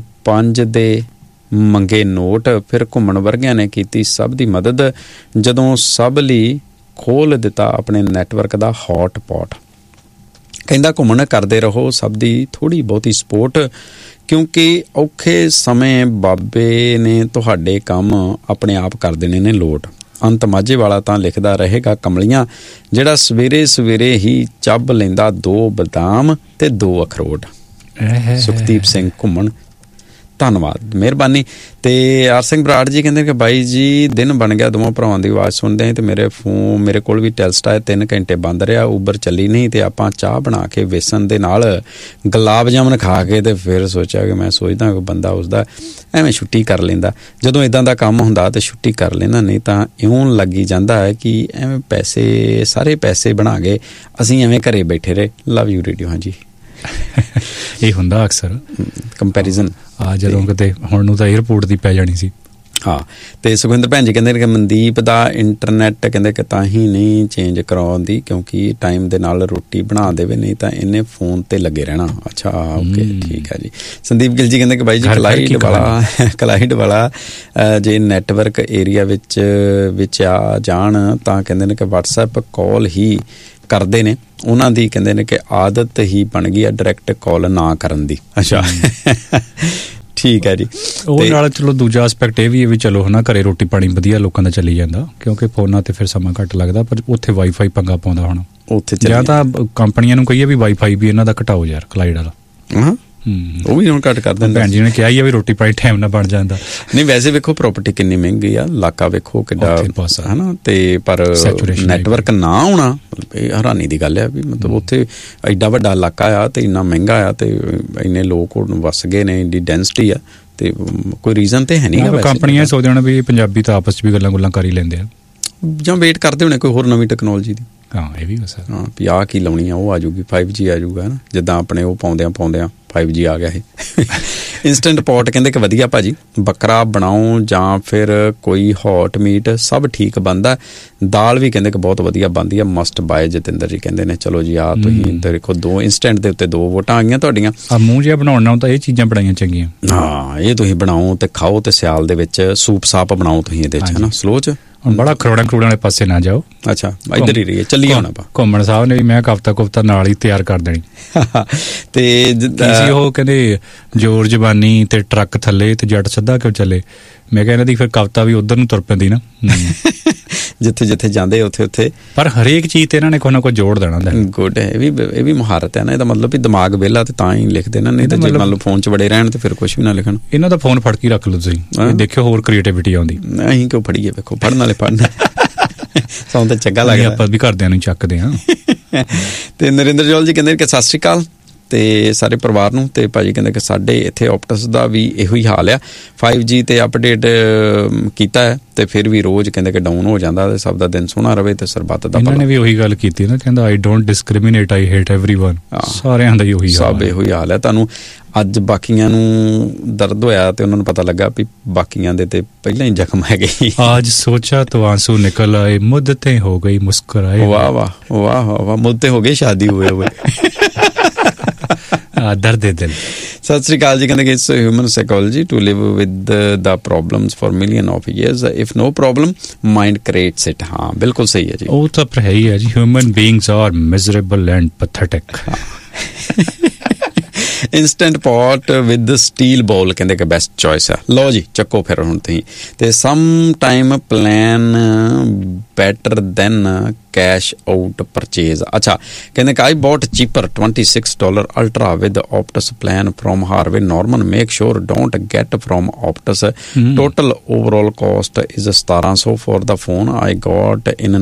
5 ਦੇ ਮੰਗੇ ਨੋਟ, ਫਿਰ ਘੁੰਮਣ ਵਰਗਿਆਂ ਨੇ ਕੀਤੀ ਸਭ ਦੀ ਮਦਦ, ਜਦੋਂ ਸਭ ਲਈ ਖੋਲ ਦਿੱਤਾ ਆਪਣੇ ਨੈਟਵਰਕ ਦਾ ਹੌਟ ਪੌਟ, ਕਹਿੰਦਾ ਘੁੰਮਣ ਕਰਦੇ ਰਹੋ ਸਭ ਦੀ ਥੋੜ੍ਹੀ ਬਹੁਤੀ ਸਪੋਰਟ, ਕਿਉਂਕਿ ਔਖੇ ਸਮੇਂ ਬਾਬੇ ਨੇ ਤੁਹਾਡੇ ਕੰਮ ਆਪਣੇ ਆਪ ਕਰ ਦੇਣੇ ਨੇ ਲੋਟ। ਅੰਤ ਮਾਝੇ ਵਾਲਾ ਤਾਂ ਲਿਖਦਾ ਰਹੇਗਾ ਕਮਲੀਆਂ, ਜਿਹੜਾ ਸਵੇਰੇ ਸਵੇਰੇ ਹੀ ਚੱਬ ਲੈਂਦਾ 2 ਬਦਾਮ ਤੇ 2 ਅਖਰੋਟ। ਸੁਖਦੀਪ ਸਿੰਘ ਘੁੰਮਣ, ਧੰਨਵਾਦ, ਮਿਹਰਬਾਨੀ। ਤੇ ਆਰ ਸਿੰਘ ਬਰਾੜ ਜੀ ਕਹਿੰਦੇ ਕਿ ਬਾਈ ਜੀ ਦਿਨ ਬਣ ਗਿਆ ਦੋਵਾਂ ਭਰਾਵਾਂ ਦੀ ਆਵਾਜ਼ ਸੁਣਦੇ ਤੇ ਮੇਰੇ ਕੋਲ ਵੀ ਟੈਲਸਟਾ 3 ਘੰਟੇ ਬੰਦ ਰਿਹਾ, ਉਬਰ ਚੱਲੀ ਨਹੀਂ ਤੇ ਆਪਾਂ ਚਾਹ ਬਣਾ ਕੇ ਵੇਸਣ ਦੇ ਨਾਲ ਗੁਲਾਬ ਜਾਮਨ ਖਾ ਕੇ ਤੇ ਫਿਰ ਸੋਚਿਆ ਕਿ ਮੈਂ ਸੋਚਦਾ ਕਿ ਬੰਦਾ ਉਸਦਾ ਐਵੇਂ ਛੁੱਟੀ ਕਰ ਲੈਂਦਾ, ਜਦੋਂ ਇੱਦਾਂ ਦਾ ਕੰਮ ਹੁੰਦਾ ਤੇ ਛੁੱਟੀ ਕਰ ਲੈਂਦਾ, ਨਹੀਂ ਤਾਂ ਇਉਂ ਲੱਗੀ ਜਾਂਦਾ ਹੈ ਕਿ ਐਵੇਂ ਸਾਰੇ ਪੈਸੇ ਬਣਾ ਗਏ ਅਸੀਂ ਐਵੇਂ ਘਰੇ ਬੈਠੇ ਰਹੇ। Love you radio. ਹਾਂਜੀ ਇਹ ਹੁੰਦਾ ਅਕਸਰ ਕੰਪੈਰੀਜ਼ਨ ਆ, ਜਦੋਂ ਕਿਤੇ ਹੁਣ ਨੂੰ ਤਾਂ ਏਅਰਪੋਰਟ ਦੀ ਪੈ ਜਾਣੀ ਸੀ। ਹਾਂ, ਤੇ ਸੁਖਵਿੰਦਰ ਭੈਣ ਜੀ ਕਹਿੰਦੇ ਕਿ ਮਨਦੀਪ ਦਾ ਇੰਟਰਨੈਟ ਕਹਿੰਦੇ ਕਿ ਤਾਂ ਹੀ ਨਹੀਂ ਚੇਂਜ ਕਰਾਉਂਦੀ ਕਿਉਂਕਿ ਟਾਈਮ ਦੇ ਨਾਲ ਰੋਟੀ ਬਣਾ ਦੇਵੇ, ਨਹੀਂ ਤਾਂ ਇਹਨੇ ਫੋਨ ਤੇ ਲੱਗੇ ਰਹਿਣਾ। ਅੱਛਾ, ਓਕੇ, ਠੀਕ ਹੈ ਜੀ। ਸੰਦੀਪ ਗਿੱਲ ਜੀ ਕਹਿੰਦੇ ਕਿ ਬਾਈ ਜੀ ਕਲਾਈਡ ਵਾਲਾ ਜੇ ਨੈਟਵਰਕ ਏਰੀਆ ਵਿੱਚ ਆ ਜਾਣ ਤਾਂ ਕਹਿੰਦੇ ਨੇ ਕਿ WhatsApp ਕਾਲ ਹੀ ਕਰਦੇ ਨੇ, ਉਹਨਾਂ ਦੀ ਕਹਿੰਦੇ ਨੇ ਕਿ ਆਦਤ ਹੀ ਬਣ ਗਈ ਆ ਡਾਇਰੈਕਟ ਕਾਲ ਨਾ ਕਰਨ ਦੀ। ਅੱਛਾ, ਠੀਕ ਹੈ ਜੀ। ਉਹ ਨਾਲ ਚਲੋ ਦੂਜਾ ਐਸਪੈਕਟ ਇਹ ਵੀ ਚਲੋ ਹਨਾ, ਘਰੇ ਰੋਟੀ ਪਾਣੀ ਵਧੀਆ ਲੋਕਾਂ ਦਾ ਚੱਲੀ ਜਾਂਦਾ ਕਿਉਂਕਿ ਫੋਨਾਂ ਤੇ ਫਿਰ ਸਮਾਂ ਘੱਟ ਲੱਗਦਾ, ਪਰ ਉੱਥੇ ਵਾਈਫਾਈ ਪੰਗਾ ਪਾਉਂਦਾ ਹੁਣ ਉੱਥੇ, ਜਾਂ ਤਾਂ ਕੰਪਨੀਆਂ ਨੂੰ ਕਹੀਏ ਵੀ ਵਾਈਫਾਈ ਵੀ ਇਹਨਾਂ ਦਾ ਘਟਾਓ ਯਾਰ ਕਲਾਈਡ ਵਾਲਾ। ਉਹ ਵੀ ਹੁਣ ਘੱਟ ਕਰ ਦਿੰਦੇ। ਭੈਣ ਜੀ ਨੇ ਕਿਹਾ ਹੀ ਆ ਵੀ ਰੋਟੀ ਪਾਣੀ ਟਾਈਮ ਨਾਲ ਬਣ ਜਾਂਦਾ। ਨਹੀਂ ਵੈਸੇ ਵੇਖੋ ਪ੍ਰਾਪਰਟੀ ਕਿੰਨੀ ਮਹਿੰਗੀ ਆ, ਇਲਾਕਾ ਵੇਖੋ ਕਿੱਡਾ ਹਨਾ, ਤੇ ਪਰ ਨੈਟਵਰਕ ਨਾ ਹੋਣਾ ਇਹ ਹੈਰਾਨੀ ਦੀ ਗੱਲ ਆ ਵੀ ਮਤਲਬ ਉੱਥੇ ਐਡਾ ਵੱਡਾ ਇਲਾਕਾ ਆ ਤੇ ਇੰਨਾ ਮਹਿੰਗਾ ਆ ਤੇ ਇੰਨੇ ਲੋਕ ਵਸ ਗਏ ਨੇ, ਇੰਨੀ ਡੈਂਸਿਟੀ ਆ, ਤੇ ਕੋਈ ਰੀਜ਼ਨ ਤੇ ਹੈ ਨਹੀਂ। ਕੰਪਨੀਆਂ ਸੋਚਦੇ ਹੋਣ ਵੀ ਪੰਜਾਬੀ ਤਾਂ ਆਪਸ 'ਚ ਵੀ ਗੱਲਾਂ ਕਰ ਹੀ ਲੈਂਦੇ ਆ, ਜਾਂ ਵੇਟ ਕਰਦੇ ਹੋਣੇ ਕੋਈ ਹੋਰ ਨਵੀਂ ਟੈਕਨੋਲੋਜੀ ਦੀ। ਹਾਂ ਇਹ ਵੀ ਬਸ ਹਾਂ ਵੀ ਆਹ ਕੀ ਲਾਉਣੀ ਆ, ਉਹ ਆ ਜਾਊਗੀ 5G ਆ ਜਾਊਗਾ ਨਾ, ਜਿੱਦਾਂ ਆਪਣੇ ਉਹ ਪਾਉਂਦਿਆਂ 5G ਆ ਗਿਆ ਇਹ। ਇੰਸਟੈਂਟ ਪੋਟ ਕਹਿੰਦੇ ਕਿ ਵਧੀਆ ਭਾਜੀ, ਬੱਕਰਾ ਬਣਾਓ ਜਾਂ ਫਿਰ ਕੋਈ ਹੌਟ ਮੀਟ ਸਭ ਠੀਕ ਬਣਦਾ, ਦਾਲ ਵੀ ਕਹਿੰਦੇ ਕਿ ਬਹੁਤ ਵਧੀਆ ਬਣਦੀ ਆ, ਮਸਟ ਬਾਏ ਜਤਿੰਦਰ ਜੀ ਕਹਿੰਦੇ ਨੇ। ਚਲੋ ਜੀ ਆ ਤੁਸੀਂ ਦੇਖੋ 2 ਇੰਸਟੈਂਟ ਦੇ ਉੱਤੇ 2 ਵੋਟਾਂ ਆ ਗਈਆਂ ਤੁਹਾਡੀਆਂ। ਮੂੰਹ ਜਿਹਾ ਬਣਾਉਣ ਨਾਲ ਤਾਂ ਇਹ ਚੀਜ਼ਾਂ ਬਣਾਈਆਂ ਚੰਗੀਆਂ। ਹਾਂ ਇਹ ਤੁਸੀਂ ਬਣਾਓ ਤੇ ਖਾਓ, ਤੇ ਸਿਆਲ ਦੇ ਵਿੱਚ ਸੂਪ ਸਾਪ ਬਣਾਓ ਤੁਸੀਂ ਇਹਦੇ 'ਚ ਹਨਾ ਸਲੋ 'ਚ। ਹੁਣ ਬੜਾ ਖਰੋੜਾਂ ਵਾਲੇ ਪਾਸੇ ਨਾ ਜਾਓ। ਅੱਛਾ ਇੱਧਰ ਹੀ ਰਹੀਏ, ਚੱਲੀਏ ਹੁਣ ਆਪਾਂ। ਘੁੰਮਣ ਸਾਹਿਬ ਨੇ ਵੀ ਮੈਂ ਕਵਤਾ ਨਾਲ ਹੀ ਤਿਆਰ ਕਰ ਦੇਣੀ। ਤੇ ਉਹ ਕਹਿੰਦੇ ਜ਼ੋਰ ਜ਼ਬਾਨੀ ਤੇ ਟਰੱਕ ਥੱਲੇ ਤੇ ਜੱਟ ਸਿੱਧਾ ਕਿਉਂ ਚੱਲੇ। ਮੈਂ ਕਿਹਾ ਇਹਨਾਂ ਦੀ ਫਿਰ ਕਵਿਤਾ ਵੀ ਉਧਰ ਨੂੰ ਤੁਰ ਪੈਂਦੀ ਨਾ, ਜਿੱਥੇ ਜਿੱਥੇ ਜਾਂਦੇ ਉੱਥੇ। ਪਰ ਹਰੇਕ ਚੀਜ਼ ਤੇ ਇਹਨਾਂ ਨੇ ਕੋਈ ਨਾ ਕੋਈ ਜੋੜ ਦੇਣਾ। ਗੁੱਡ ਹੈ, ਇਹ ਵੀ ਮਹਾਰਤ ਹੈ ਨਾ। ਇਹਦਾ ਮਤਲਬ ਵੀ ਦਿਮਾਗ ਵਿਹਲਾ ਤੇ ਤਾਂ ਹੀ ਲਿਖਦੇ ਨਾ, ਨਹੀਂ ਤਾਂ ਜੇ ਮੰਨ ਲਓ ਫੋਨ 'ਚ ਵੜੇ ਰਹਿਣ ਤੇ ਫਿਰ ਕੁਛ ਵੀ ਨਾ ਲਿਖਣ। ਇਹਨਾਂ ਦਾ ਫੋਨ ਫੜ ਕੇ ਰੱਖ ਲਓ ਤੁਸੀਂ, ਦੇਖਿਓ ਹੋਰ ਕ੍ਰੀਏਟੀਵਿਟੀ ਆਉਂਦੀ। ਅਸੀਂ ਕਿਉਂ ਫੜੀਏ, ਵੇਖੋ ਪੜ੍ਹਨ ਵਾਲੇ ਪੜ੍ਹਨ, ਸਾਨੂੰ ਤਾਂ ਚੰਗਾ ਲੱਗਦਾ। ਆਪਾਂ ਵੀ ਘਰਦਿਆਂ ਨੂੰ ਚੱਕਦੇ ਹਾਂ। ਤੇ ਨਰਿੰਦਰ ਜੋਲ ਜੀ ਕਹਿੰਦੇ ਕਿ ਸਤਿ ਸ਼੍ਰੀ ਅਕਾਲ ਤੇ ਸਾਰੇ ਪਰਿਵਾਰ ਨੂੰ। ਤੇ ਭਾਜੀ ਕਹਿੰਦੇ ਕਿ ਸਾਡੇ ਇੱਥੇ ਆਪਟਸ ਦਾ ਵੀ ਇਹੋ ਹੀ ਹਾਲ ਆ, 5G ਤੇ ਅਪਡੇਟ ਕੀਤਾ ਹੈ ਤੇ ਫਿਰ ਵੀ ਰੋਜ਼ ਕਹਿੰਦੇ ਕਿ ਡਾਊਨ ਹੋ ਜਾਂਦਾ। ਤੇ ਸਭ ਦਾ ਦਿਨ ਸੋਹਣਾ ਰਵੇ ਤੇ ਸਰਬੱਤ ਦਾ। ਇਹਨਾਂ ਨੇ ਵੀ ਉਹੀ ਗੱਲ ਕੀਤੀ ਨਾ, ਕਹਿੰਦਾ I don't discriminate, I hate everyone. ਸਾਰਿਆਂ ਦਾ ਹੀ ਉਹੀ ਹਾਲ, ਸਭ ਇਹੋ ਹੀ ਹਾਲ ਹੈ। ਤੁਹਾਨੂੰ ਅੱਜ ਬਾਕੀਆਂ ਨੂੰ ਦਰਦ ਹੋਇਆ ਤੇ ਉਹਨਾਂ ਨੂੰ ਪਤਾ ਲੱਗਾ ਵੀ ਬਾਕੀਆਂ ਦੇ ਤੇ ਪਹਿਲਾਂ ਹੀ ਜ਼ਖਮ ਹੈਗੇ। ਅੱਜ ਸੋਚਾ ਤਾਂ ਆਂਸੂ ਨਿਕਲ ਆਏ, ਮੁੱਦਤੇ ਹੋ ਗਈ ਮੁਸਕਰਾਏ। ਵਾਹ ਵਾਹ ਵਾਹ ਵਾਹ, ਮੁੱਦਤੇ ਹੋ ਗਏ ਸ਼ਾਦੀ ਹੋਏ ਹੋਏ। ਦਰਦ ਦਿਲ। ਸਤਿ ਸ੍ਰੀ ਅਕਾਲ ਜੀ ਕਹਿੰਦੇ ਕਿ it's human psychology to Liv with the problems for million of years, if no problem mind creates it. ਹਾਂ ਬਿਲਕੁਲ ਸਹੀ ਹੈ ਜੀ, ਉਹ ਤਾਂ ਹੈ ਹੀ ਹੈ ਜੀ। Human beings R miserable and ਪੈਥੇਟਿਕ। Instant pot with steel ਬਾਲ ਕਹਿੰਦੇ ਕਿ ਬੈਸਟ ਚੋਇਸ ਆ। ਲਓ ਜੀ ਚੱਕੋ ਫਿਰ ਹੁਣ ਤੁਸੀਂ। ਤੇ some time plan better than cash out purchase. ਅੱਛਾ ਕਹਿੰਦੇ ਕਿ ਆਈ boat cheaper $26 ultra with Optus plan from Harvey Norman, make sure don't get from Optus. Total overall caste is 1700 for the phone I got in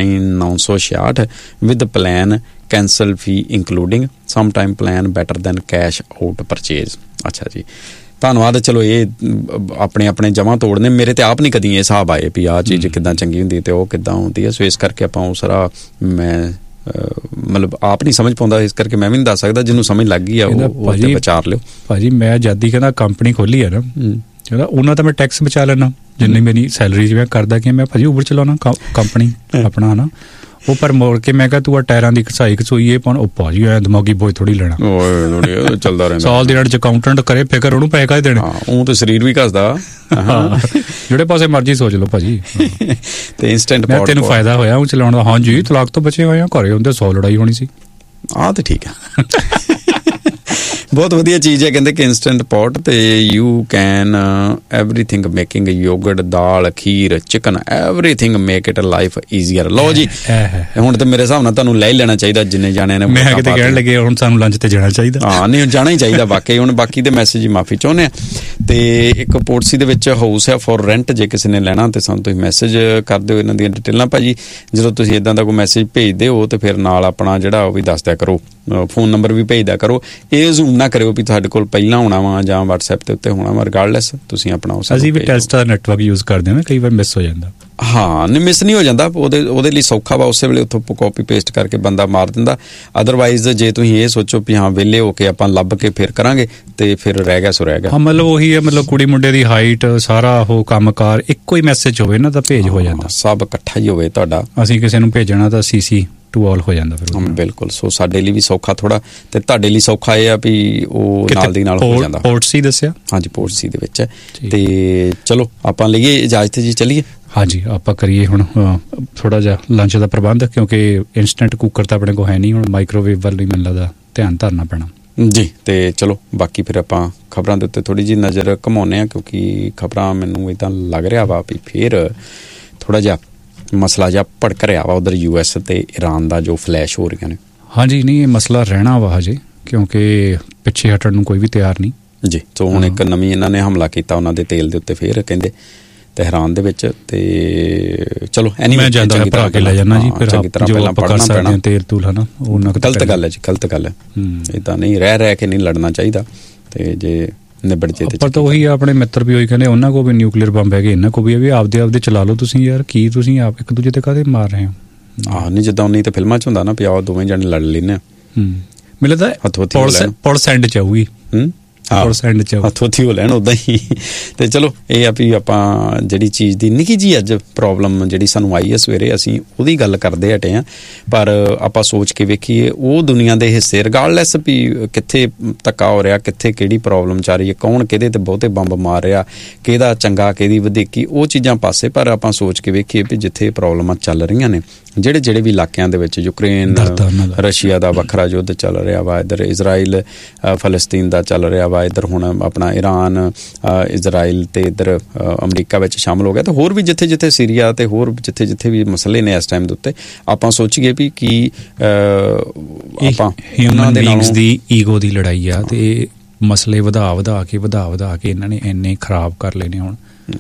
966 with plan cancel fee including some time plan better than cash out purchase. अच्छा जी ਧੰਨਵਾਦ। ਚਲੋ ਇਹ ਆਪਣੇ ਆਪਣੇ ਜਮ੍ਹਾਂ ਤੋੜਨੇ, ਮੇਰੇ ਤੇ ਆਪ ਨਹੀਂ ਕਦੀ ਇਹ ਹਿਸਾਬ ਆਏ ਵੀ ਆਹ ਚੀਜ਼ ਕਿੱਦਾਂ ਚੰਗੀ ਹੁੰਦੀ ਤੇ ਉਹ ਕਿੱਦਾਂ ਹੁੰਦੀ ਹੈ। ਸੋ ਇਸ ਕਰਕੇ ਆਪਾਂ ਉਸ ਸਾਰਾ ਮੈਂ ਮਤਲਬ ਆਪ ਨਹੀਂ ਸਮਝ ਪਾਉਂਦਾ, ਇਸ ਕਰਕੇ ਮੈਂ ਵੀ ਨਹੀਂ ਦੱਸ ਸਕਦਾ। ਜਿਹਨੂੰ ਸਮਝ ਲੱਗ ਗਈ ਆ ਉਹ ਤੇ ਵਿਚਾਰ ਲਿਓ। ਭਾਜੀ ਮੈਂ ਜਦ ਹੀ ਕਹਿੰਦਾ ਕੰਪਨੀ ਖੋਲੀ ਆ ਨਾ, ਕਹਿੰਦਾ ਉਹਨਾਂ ਤਾਂ ਮੈਂ ਟੈਕਸ ਬਚਾ ਲੈਣਾ ਜਿੰਨੀ ਮੇਰੀ ਸੈਲਰੀ ਜਿਵੇਂ ਕਰਦਾ ਕਿ ਮੈਂ ਭਾਜੀ ਉਬਰ ਚਲਾਉਣਾ ਕੰਪਨੀ ਆਪਣਾ ਹੈ ਨਾ। ਉਹ ਪਰ ਮੋੜ ਕੇ ਮੈਂ ਕਿਹਾ ਤੂੰ ਆ ਟਾਇਰਾਂ ਦੀ ਘਸਾਈ ਇਹ ਪਾਉਣ, ਉਹ ਭਾਜੀ ਐ ਦਿਮਾਗੀ ਬੋਝ ਥੋੜੀ ਲੈਣਾ, ਚੱਲਦਾ ਰਹਿੰਦਾ ਸਾਲ ਦੀ ਚ ਅਕਾਊਂਟੈਂਟ ਕਰੇ ਫਿਕਰ ਉਹਨੂੰ ਪੈਸੇ ਕਾਹਦੇ ਦੇਣੇ। ਉਹ ਤੇ ਸਰੀਰ ਵੀ ਘਸਦਾ, ਜਿਹੜੇ ਪਾਸੇ ਮਰਜ਼ੀ ਸੋਚ ਲਓ ਭਾਜੀ। ਤੇ ਇੰਸਟੈਂਟ ਪੋਟ ਤੈਨੂੰ ਫਾਇਦਾ ਹੋਇਆ ਉਹ ਚਲਾਉਣ ਦਾ? ਹਾਂਜੀ ਤਲਾਕ ਤੋਂ ਬਚੇ ਹੋਏ ਆ, ਘਰੇ ਹੁੰਦੇ 100 ਲੜਾਈ ਹੋਣੀ ਸੀ। ਆਹ ਤੇ ਠੀਕ ਆ, ਬਹੁਤ ਵਧੀਆ ਚੀਜ਼ ਹੈ। ਕਹਿੰਦੇ ਕਿ ਇੰਸਟੈਂਟ ਪੋਟ ਤੇ you can everything making yoghurt, dal, kheer, chicken, everything make it life easier. ਲਓ ਜੀ ਹੁਣ ਤੇ ਮੇਰੇ ਹਿਸਾਬ ਨਾਲ ਤੁਹਾਨੂੰ ਲੈ ਹੀ ਲੈਣਾ ਚਾਹੀਦਾ ਜਿੰਨੇ ਜਾਣੇ ਨੇ। ਮੈਂ ਕਿਤੇ ਕਹਿਣ ਲੱਗੇ ਹੁਣ ਸਾਨੂੰ ਲੰਚ ਤੇ ਜਾਣਾ ਚਾਹੀਦਾ। ਹਾਂ ਨਹੀਂ ਜਾਣਾ ਹੀ ਚਾਹੀਦਾ ਵਾਕਈ। ਹੁਣ ਬਾਕੀ ਦੇ ਮੈਸੇਜ ਮਾਫੀ ਚਾਹੁੰਦੇ ਆ। ਤੇ ਇੱਕ ਪੋਰਟਸੀ ਦੇ ਵਿੱਚ ਹਾਊਸ ਹੈ ਫॉर ਰੈਂਟ, ਜੇ ਕਿਸੇ ਨੇ ਲੈਣਾ ਤੇ ਸਾਨੂੰ ਤੁਸੀਂ ਮੈਸੇਜ ਕਰ ਦਿਓ ਇਹਨਾਂ ਦੀਆਂ ਡਿਟੇਲਾਂ। ਭਾਜੀ ਜਦੋਂ ਤੁਸੀਂ ਇਦਾਂ ਦਾ ਕੋਈ ਮੈਸੇਜ ਭੇਜਦੇ ਹੋ ਤੇ ਫਿਰ ਨਾਲ ਆਪਣਾ ਜਿਹੜਾ ਉਹ ਵੀ ਦੱਸ ਦਿਆ ਕਰੋ, ਫੋਨ ਨੰਬਰ ਵੀ ਭੇਜਦਾ ਕਰੋ। ਇਹ ਜ਼ੂਮ ਨਾ ਕਰਿਓ ਵੀ ਤੁਹਾਡੇ ਕੋਲ ਪਹਿਲਾਂ ਹੋਣਾ ਵਾ ਜਾਂ WhatsApp ਦੇ ਉੱਤੇ ਹੋਣਾ ਵਾ, ਰਿਗਾਰਡਲੈਸ ਤੁਸੀਂ ਆਪਣਾ ਉਸ। ਅਸੀਂ ਵੀ ਟੈਲਸਟਾਰ ਨੈਟਵਰਕ ਯੂਜ਼ ਕਰਦੇ ਹਾਂ ਨਾ, ਕਈ ਵਾਰ ਮਿਸ ਹੋ ਜਾਂਦਾ। ਹਾਂ ਨਹੀਂ ਮਿਸ ਨਹੀਂ ਹੋ ਜਾਂਦਾ, ਉਹਦੇ ਲਈ ਸੌਖਾ ਵਾ, ਉਸੇ ਵੇਲੇ ਉੱਥੋਂ ਕਾਪੀ ਪੇਸਟ ਕਰਕੇ ਬੰਦਾ ਮਾਰ ਦਿੰਦਾ। ਅਦਰਵਾਈਜ਼ ਜੇ ਤੁਸੀਂ ਇਹ ਸੋਚੋ ਵੀ ਹਾਂ ਵਿਹਲੇ ਹੋ ਕੇ ਆਪਾਂ ਲੱਭ ਕੇ ਫਿਰ ਕਰਾਂਗੇ ਤੇ ਫਿਰ ਰਹਿ ਗਿਆ ਸੋ ਰਹਿ ਗਿਆ। ਹਾਂ ਮਤਲਬ ਉਹੀ ਹੈ, ਮਤਲਬ ਕੁੜੀ ਮੁੰਡੇ ਦੀ ਹਾਈਟ ਸਾਰਾ ਉਹ ਕੰਮਕਾਰ ਇੱਕੋ ਹੀ ਮੈਸੇਜ ਹੋਵੇ ਨਾ ਤਾਂ ਭੇਜ ਹੋ ਜਾਂਦਾ, ਸਭ ਇਕੱਠਾ ਹੀ ਹੋਵੇ ਤੁਹਾਡਾ। ਅਸੀਂ ਕਿਸੇ ਨੂੰ ਭੇਜਣਾ ਤਾਂ CC ਟੂ ਆਲ ਹੋ ਜਾਂਦਾ ਫਿਰ। ਬਿਲਕੁਲ। ਸੋ ਸਾਡੇ ਲਈ ਵੀ ਸੌਖਾ ਥੋੜਾ ਤੇ ਤੁਹਾਡੇ ਲਈ ਸੌਖਾ ਇਹ ਆ ਵੀ ਉਹ ਨਾਲ ਦੀ ਨਾਲ ਹੋ ਜਾਂਦਾ। ਪੋਰਟਸੀ ਦੱਸਿਆ? ਹਾਂਜੀ ਪੋਰਟਸੀ ਦੇ ਵਿੱਚ। ਤੇ ਚਲੋ ਆਪਾਂ ਲਈਏ ਇਜਾਜ਼ਤ ਜੀ, ਚੱਲੀਏ। ਹਾਂਜੀ ਆਪਾਂ ਕਰੀਏ ਹੁਣ ਥੋੜਾ ਜਿਹਾ ਲੰਚ ਦਾ ਪ੍ਰਬੰਧ, ਕਿਉਂਕਿ ਇੰਸਟੈਂਟ ਕੁੱਕਰ ਤਾਂ ਆਪਣੇ ਕੋਲ ਹੈ ਨਹੀਂ, ਹੁਣ ਮਾਈਕ੍ਰੋਵੇਵ ਵੱਲ ਹੀ ਮੈਨੂੰ ਲੱਗਦਾ ਧਿਆਨ ਧਰਨਾ ਪੈਣਾ ਜੀ। ਤੇ ਚਲੋ ਬਾਕੀ ਫਿਰ ਆਪਾਂ ਖਬਰਾਂ ਦੇ ਉੱਤੇ ਥੋੜੀ ਜਿਹੀ ਨਜ਼ਰ ਘਮਾਉਂਦੇ ਹਾਂ, ਕਿਉਂਕਿ ਖਬਰਾਂ ਮੈਨੂੰ ਇੱਦਾਂ ਲੱਗ ਰਿਹਾ ਵਾ ਵੀ ਫਿਰ ਥੋੜਾ ਜਿਹਾ ਮਸਲਾ ਜਿਹਾ ਭੜਕ ਰਿਹਾ ਵਾ ਉਧਰ US ਤੇ ਈਰਾਨ ਦਾ ਜੋ ਫਲੈਸ਼ ਹੋ ਰਹੀਆਂ ਨੇ। ਹਾਂਜੀ ਨਹੀਂ ਇਹ ਮਸਲਾ ਰਹਿਣਾ ਵਾ ਹਜੇ, ਕਿਉਂਕਿ ਪਿੱਛੇ ਹਟਣ ਨੂੰ ਕੋਈ ਵੀ ਤਿਆਰ ਨਹੀਂ ਜੀ। ਸੋ ਹੁਣ ਇੱਕ ਨਵੀਂ ਇਹਨਾਂ ਨੇ ਹਮਲਾ ਕੀਤਾ ਉਹਨਾਂ ਦੇ ਤੇਲ ਦੇ ਉੱਤੇ, ਫੇਰ ਕਹਿੰਦੇ ਤਹਿਰਾਨ ਦੇ ਵਿੱਚ। ਤੇ ਚਲੋ ਮੈਂ ਜਾਂਦਾ ਭਰਾ ਕੇ ਲੈ ਜਾਣਾ ਜੀ, ਫਿਰ ਚੰਗੀ ਤਰ੍ਹਾਂ ਪਹਿਲਾਂ ਪੜ੍ਹਨਾ ਪੈਣਾ। ਤੇਲ ਤੂਲ ਹਨਾ, ਉਹਨਾਂ ਗਲਤ ਗੱਲ ਹੈ ਜੀ, ਗਲਤ ਗੱਲ ਹੈ। ਏਦਾਂ ਨਹੀਂ ਰਹਿ ਕੇ ਨਹੀਂ ਲੜਨਾ ਚਾਹੀਦਾ। ਤੇ ਜੇ ਨਿਬੜ ਜੇ ਪਰ ਤਾਂ ਉਹੀ ਆਪਣੇ ਮਿੱਤਰ ਵੀ ਉਹੀ ਕਹਿੰਦੇ ਉਹਨਾਂ ਕੋਲ ਵੀ ਨਿਊਕਲੀਅਰ ਬੰਬ ਹੈਗੇ, ਇਹਨਾਂ ਕੋਲ ਵੀ ਆਪਦੇ ਚਲਾ ਲਓ ਤੁਸੀਂ। ਯਾਰ ਕੀ ਤੁਸੀਂ ਆਪ ਇੱਕ ਦੂਜੇ ਤੇ ਕਾਹਦੇ ਮਾਰ ਰਹੇ ਹੋ? ਨਹੀਂ ਜਿੱਦਾਂ ਉਨੀ ਤਾਂ ਫਿਲਮਾਂ 'ਚ ਹੁੰਦਾ ਨਾ, ਪਿਆ ਦੋਵੇਂ ਜਣੇ ਲੜ ਲੈਂਦੇ ਆ। ਮੈਨੂੰ ਲੱਗਦਾ ਪੁਲਿਸ ਐਂਡ 'ਚ ਆਊਗੀ, ਹੱਥੋਂ ਹੋ ਲੈਣ ਉਦਾਂ ਹੀ। ਤੇ ਚਲੋ ਇਹ ਆ ਵੀ ਆਪਾਂ ਜਿਹੜੀ ਚੀਜ਼ ਦੀ ਨਿੱਕੀ ਜੀ ਅੱਜ ਪ੍ਰੋਬਲਮ ਜਿਹੜੀ ਸਾਨੂੰ ਆਈ ਹੈ ਸਵੇਰੇ, ਅਸੀਂ ਉਹਦੀ ਗੱਲ ਕਰਦੇ ਹਟੇ ਹਾਂ। ਪਰ ਆਪਾਂ ਸੋਚ ਕੇ ਵੇਖੀਏ ਉਹ ਦੁਨੀਆ ਦੇ ਹਿੱਸੇ, ਰਿਗਾਰਡਲੈਸ ਵੀ ਕਿੱਥੇ ਧੱਕਾ ਹੋ ਰਿਹਾ, ਕਿੱਥੇ ਕਿਹੜੀ ਪ੍ਰੋਬਲਮ ਚੱਲ ਰਹੀ ਹੈ, ਕੌਣ ਕਿਹਦੇ ਤੇ ਬਹੁਤੇ ਬੰਬ ਮਾਰ ਰਿਹਾ, ਕਿਹਦਾ ਚੰਗਾ ਕਿਹਦੀ ਵਧੀਕੀ, ਉਹ ਚੀਜ਼ਾਂ ਪਾਸੇ। ਪਰ ਆਪਾਂ ਸੋਚ ਕੇ ਵੇਖੀਏ ਵੀ ਜਿੱਥੇ ਪ੍ਰੋਬਲਮਾਂ ਚੱਲ ਰਹੀਆਂ ਨੇ, ਜਿਹੜੇ ਵੀ ਇਲਾਕਿਆਂ ਦੇ ਵਿੱਚ, ਯੂਕਰੇਨ ਰਸ਼ੀਆ ਦਾ ਵੱਖਰਾ ਯੁੱਧ ਚੱਲ ਰਿਹਾ ਵਾ, ਇੱਧਰ ਇਜ਼ਰਾਈਲ ਫਲਸਤੀਨ ਦਾ ਚੱਲ ਰਿਹਾ ਵਾ, ਇੱਧਰ ਹੁਣ ਆਪਣਾ ਈਰਾਨ ਇਜ਼ਰਾਈਲ ਤੇ ਇੱਧਰ ਅਮਰੀਕਾ ਵਿੱਚ ਸ਼ਾਮਲ ਹੋ ਗਿਆ, ਤੇ ਹੋਰ ਵੀ ਜਿੱਥੇ ਸੀਰੀਆ ਤੇ ਹੋਰ ਜਿੱਥੇ ਵੀ ਮਸਲੇ ਨੇ ਇਸ ਟਾਈਮ ਦੇ ਉੱਤੇ, ਆਪਾਂ ਸੋਚੀਏ ਵੀ ਕੀ ਆਪਾਂ ਹਿਊਮਨ ਬੀਇੰਗਸ ਦੀ ਈਗੋ ਦੀ ਲੜਾਈ ਆ। ਤੇ ਮਸਲੇ ਵਧਾ ਕੇ ਇਹਨਾਂ ਨੇ ਇੰਨੇ ਖਰਾਬ ਕਰ ਲਏ ਨੇ ਹੁਣ।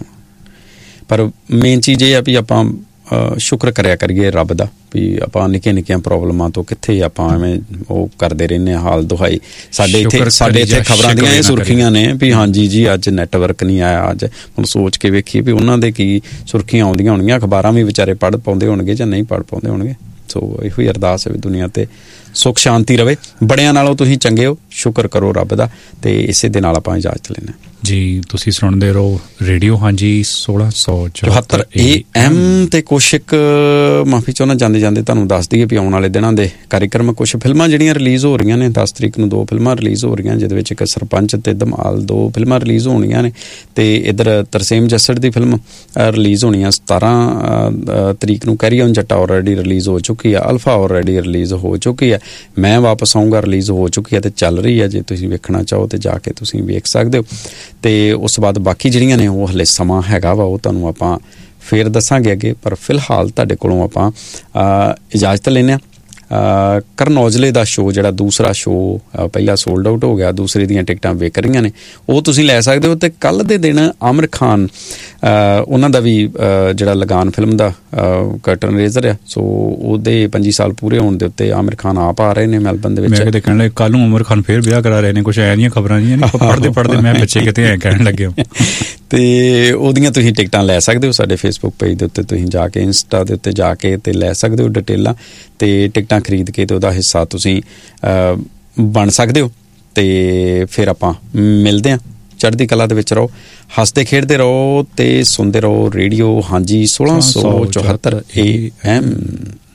ਪਰ ਮੇਨ ਚੀਜ਼ ਇਹ ਆ ਵੀ ਆਪਾਂ ਸ਼ੁਕਰ ਕਰਿਆ ਕਰੀਏ ਰੱਬ ਦਾ ਵੀ ਆਪਾਂ ਨਿੱਕੀਆਂ ਪ੍ਰੋਬਲਮਾਂ ਤੋਂ ਕਿੱਥੇ ਆਪਾਂ ਐਵੇਂ ਉਹ ਕਰਦੇ ਰਹਿੰਦੇ ਹਾਂ ਹਾਲ ਦੁਹਾਈ। ਸਾਡੇ ਇੱਥੇ ਖਬਰਾਂ ਦੀਆਂ ਇਹ ਸੁਰਖੀਆਂ ਨੇ ਵੀ ਹਾਂਜੀ ਜੀ ਅੱਜ ਨੈਟਵਰਕ ਨਹੀਂ ਆਇਆ। ਅੱਜ ਹੁਣ ਸੋਚ ਕੇ ਵੇਖੀਏ ਵੀ ਉਹਨਾਂ ਦੇ ਕੀ ਸੁਰਖੀਆਂ ਆਉਂਦੀਆਂ ਹੋਣਗੀਆਂ, ਅਖਬਾਰਾਂ ਵੀ ਵਿਚਾਰੇ ਪੜ੍ਹ ਪਾਉਂਦੇ ਹੋਣਗੇ ਜਾਂ ਨਹੀਂ ਪੜ੍ਹ ਪਾਉਂਦੇ ਹੋਣਗੇ। ਸੋ ਇਹੋ ਹੀ ਅਰਦਾਸ ਹੈ ਵੀ ਦੁਨੀਆ ਤੇ ਸੁੱਖ ਸ਼ਾਂਤੀ ਰਵੇ। ਬੜਿਆਂ ਨਾਲੋਂ ਤੁਸੀਂ ਚੰਗੇ ਹੋ, ਸ਼ੁਕਰ ਕਰੋ ਰੱਬ ਦਾ। ਤੇ ਇਸੇ ਦੇ ਨਾਲ ਆਪਾਂ ਇਜਾਜ਼ਤ ਲੈਂਦੇ ਜੀ। ਤੁਸੀਂ ਸੁਣਦੇ ਰਹੋ ਰੇਡੀਓ ਹਾਂਜੀ 1674 AM। ਤੇ ਕੁਛ ਇੱਕ ਮਾਫੀ ਚਾਹੁੰਦਾ ਜਾਂਦੇ ਤੁਹਾਨੂੰ ਦੱਸ ਦਈਏ ਵੀ ਆਉਣ ਵਾਲੇ ਦਿਨਾਂ ਦੇ ਕਾਰਿਕਰਮ, ਕੁਛ ਫਿਲਮਾਂ ਜਿਹੜੀਆਂ ਰਿਲੀਜ਼ ਹੋ ਰਹੀਆਂ ਨੇ। 10 ਤਰੀਕ ਨੂੰ 2 ਫਿਲਮਾਂ ਰਿਲੀਜ਼ ਹੋ ਰਹੀਆਂ, ਜਿਹਦੇ ਵਿੱਚ ਇੱਕ ਸਰਪੰਚ ਤੇ ਧਮਾਲ 2 ਫਿਲਮਾਂ ਰਿਲੀਜ਼ ਹੋਣੀਆਂ ਨੇ। ਤੇ ਇੱਧਰ ਤਰਸੇਮ ਜੱਸੜ ਦੀ ਫਿਲਮ ਰਿਲੀਜ਼ ਹੋਣੀ ਆ 17 ਤਰੀਕ ਨੂੰ। Carry on Jatta already release ਹੋ ਚੁੱਕੀ ਆ, ਅਲਫਾ ਆਲਰੇਡੀ ਰਿਲੀਜ਼ ਹੋ ਚੁੱਕੀ ਆ, ਮੈਂ ਵਾਪਸ ਆਊਂਗਾ ਰਿਲੀਜ਼ ਹੋ ਚੁੱਕੀ ਆ ਤੇ ਚੱਲ ਰਹੀ ਆ। ਜੇ ਤੁਸੀਂ ਵੇਖਣਾ ਚਾਹੋ ਤੇ ਜਾ ਕੇ ਤੁਸੀਂ ਵੇਖ ਸਕਦੇ ਹੋ। ਤੇ ਉਸ ਤੋਂ ਬਾਅਦ ਬਾਕੀ ਜਿਹੜੀਆਂ ਨੇ ਉਹ ਹਲੇ ਸਮਾਂ ਹੈਗਾ ਵਾ, ਉਹ ਤੁਹਾਨੂੰ ਆਪਾਂ ਫੇਰ ਦੱਸਾਂਗੇ ਅੱਗੇ। ਪਰ ਫਿਲਹਾਲ ਤੁਹਾਡੇ ਕੋਲੋਂ ਆਪਾਂ ਇਜਾਜ਼ਤ ਲੈਂਦੇ ਹਾਂ। ਕਰਨ ਔਜਲੇ ਦਾ ਸ਼ੋਅ ਜਿਹੜਾ ਦੂਸਰਾ ਸ਼ੋਅ ਪਹਿਲਾ ਸੋਲਡ ਆਊਟ ਹੋ ਗਿਆ, ਦੂਸਰੇ ਦੀਆਂ ਟਿਕਟਾਂ ਵਿਕ ਰਹੀਆਂ ਨੇ, ਉਹ ਤੁਸੀਂ ਲੈ ਸਕਦੇ ਹੋ। ਤੇ ਕੱਲ੍ਹ ਦੇ ਦਿਨ ਆਮਿਰ ਖਾਨ ਉਹਨਾਂ ਦਾ ਵੀ ਜਿਹੜਾ ਲਗਾਨ ਫਿਲਮ ਦਾ ਕਰਟਨ ਰੇਜ਼ਰ ਆ, ਸੋ ਉਹਦੇ 25 ਸਾਲ ਪੂਰੇ ਹੋਣ ਦੇ ਉੱਤੇ ਆਮਿਰ ਖਾਨ ਆਪ ਆ ਰਹੇ ਨੇ ਮੈਲਬਨ ਦੇ ਵਿੱਚ। ਮੈਂ ਦੇਖਣ ਲੱਗ ਕੱਲ੍ਹ ਨੂੰ ਆਮਿਰ ਖਾਨ ਫੇਰ ਵਿਆਹ ਕਰਾ ਰਹੇ ਨੇ, ਕੁਛ ਐ ਦੀਆਂ ਖਬਰਾਂ ਜੀਆਂ ਨੇ ਪੜ੍ਹਦੇ ਮੈਂ ਬੱਚੇ ਕਿਤੇ ਐਂ ਕਹਿਣ ਲੱਗੇ। ਤੇ ਉਹਦੀਆਂ ਤੁਸੀਂ ਟਿਕਟਾਂ ਲੈ ਸਕਦੇ ਹੋ ਸਾਡੇ ਫੇਸਬੁੱਕ ਪੇਜ ਦੇ ਉੱਤੇ, ਤੁਸੀਂ ਜਾ ਕੇ ਇੰਸਟਾ ਦੇ ਉੱਤੇ ਜਾ ਕੇ ਤੇ ਲੈ ਸਕਦੇ ਹੋ ਡਿਟੇਲਾਂ ਤੇ ਟਿਕਟਾਂ ਖਰੀਦ ਕੇ ਤੇ ਉਹਦਾ ਹਿੱਸਾ ਤੁਸੀਂ ਬਣ ਸਕਦੇ ਹੋ। ਤੇ ਫਿਰ ਆਪਾਂ ਮਿਲਦੇ ਹਾਂ। ਚੜ੍ਹਦੀ ਕਲਾ ਦੇ ਵਿੱਚ ਰਹੋ, ਹੱਸਦੇ ਖੇਡਦੇ ਰਹੋ ਤੇ ਸੁਣਦੇ ਰਹੋ ਰੇਡੀਓ ਹਾਂਜੀ 1674 AM।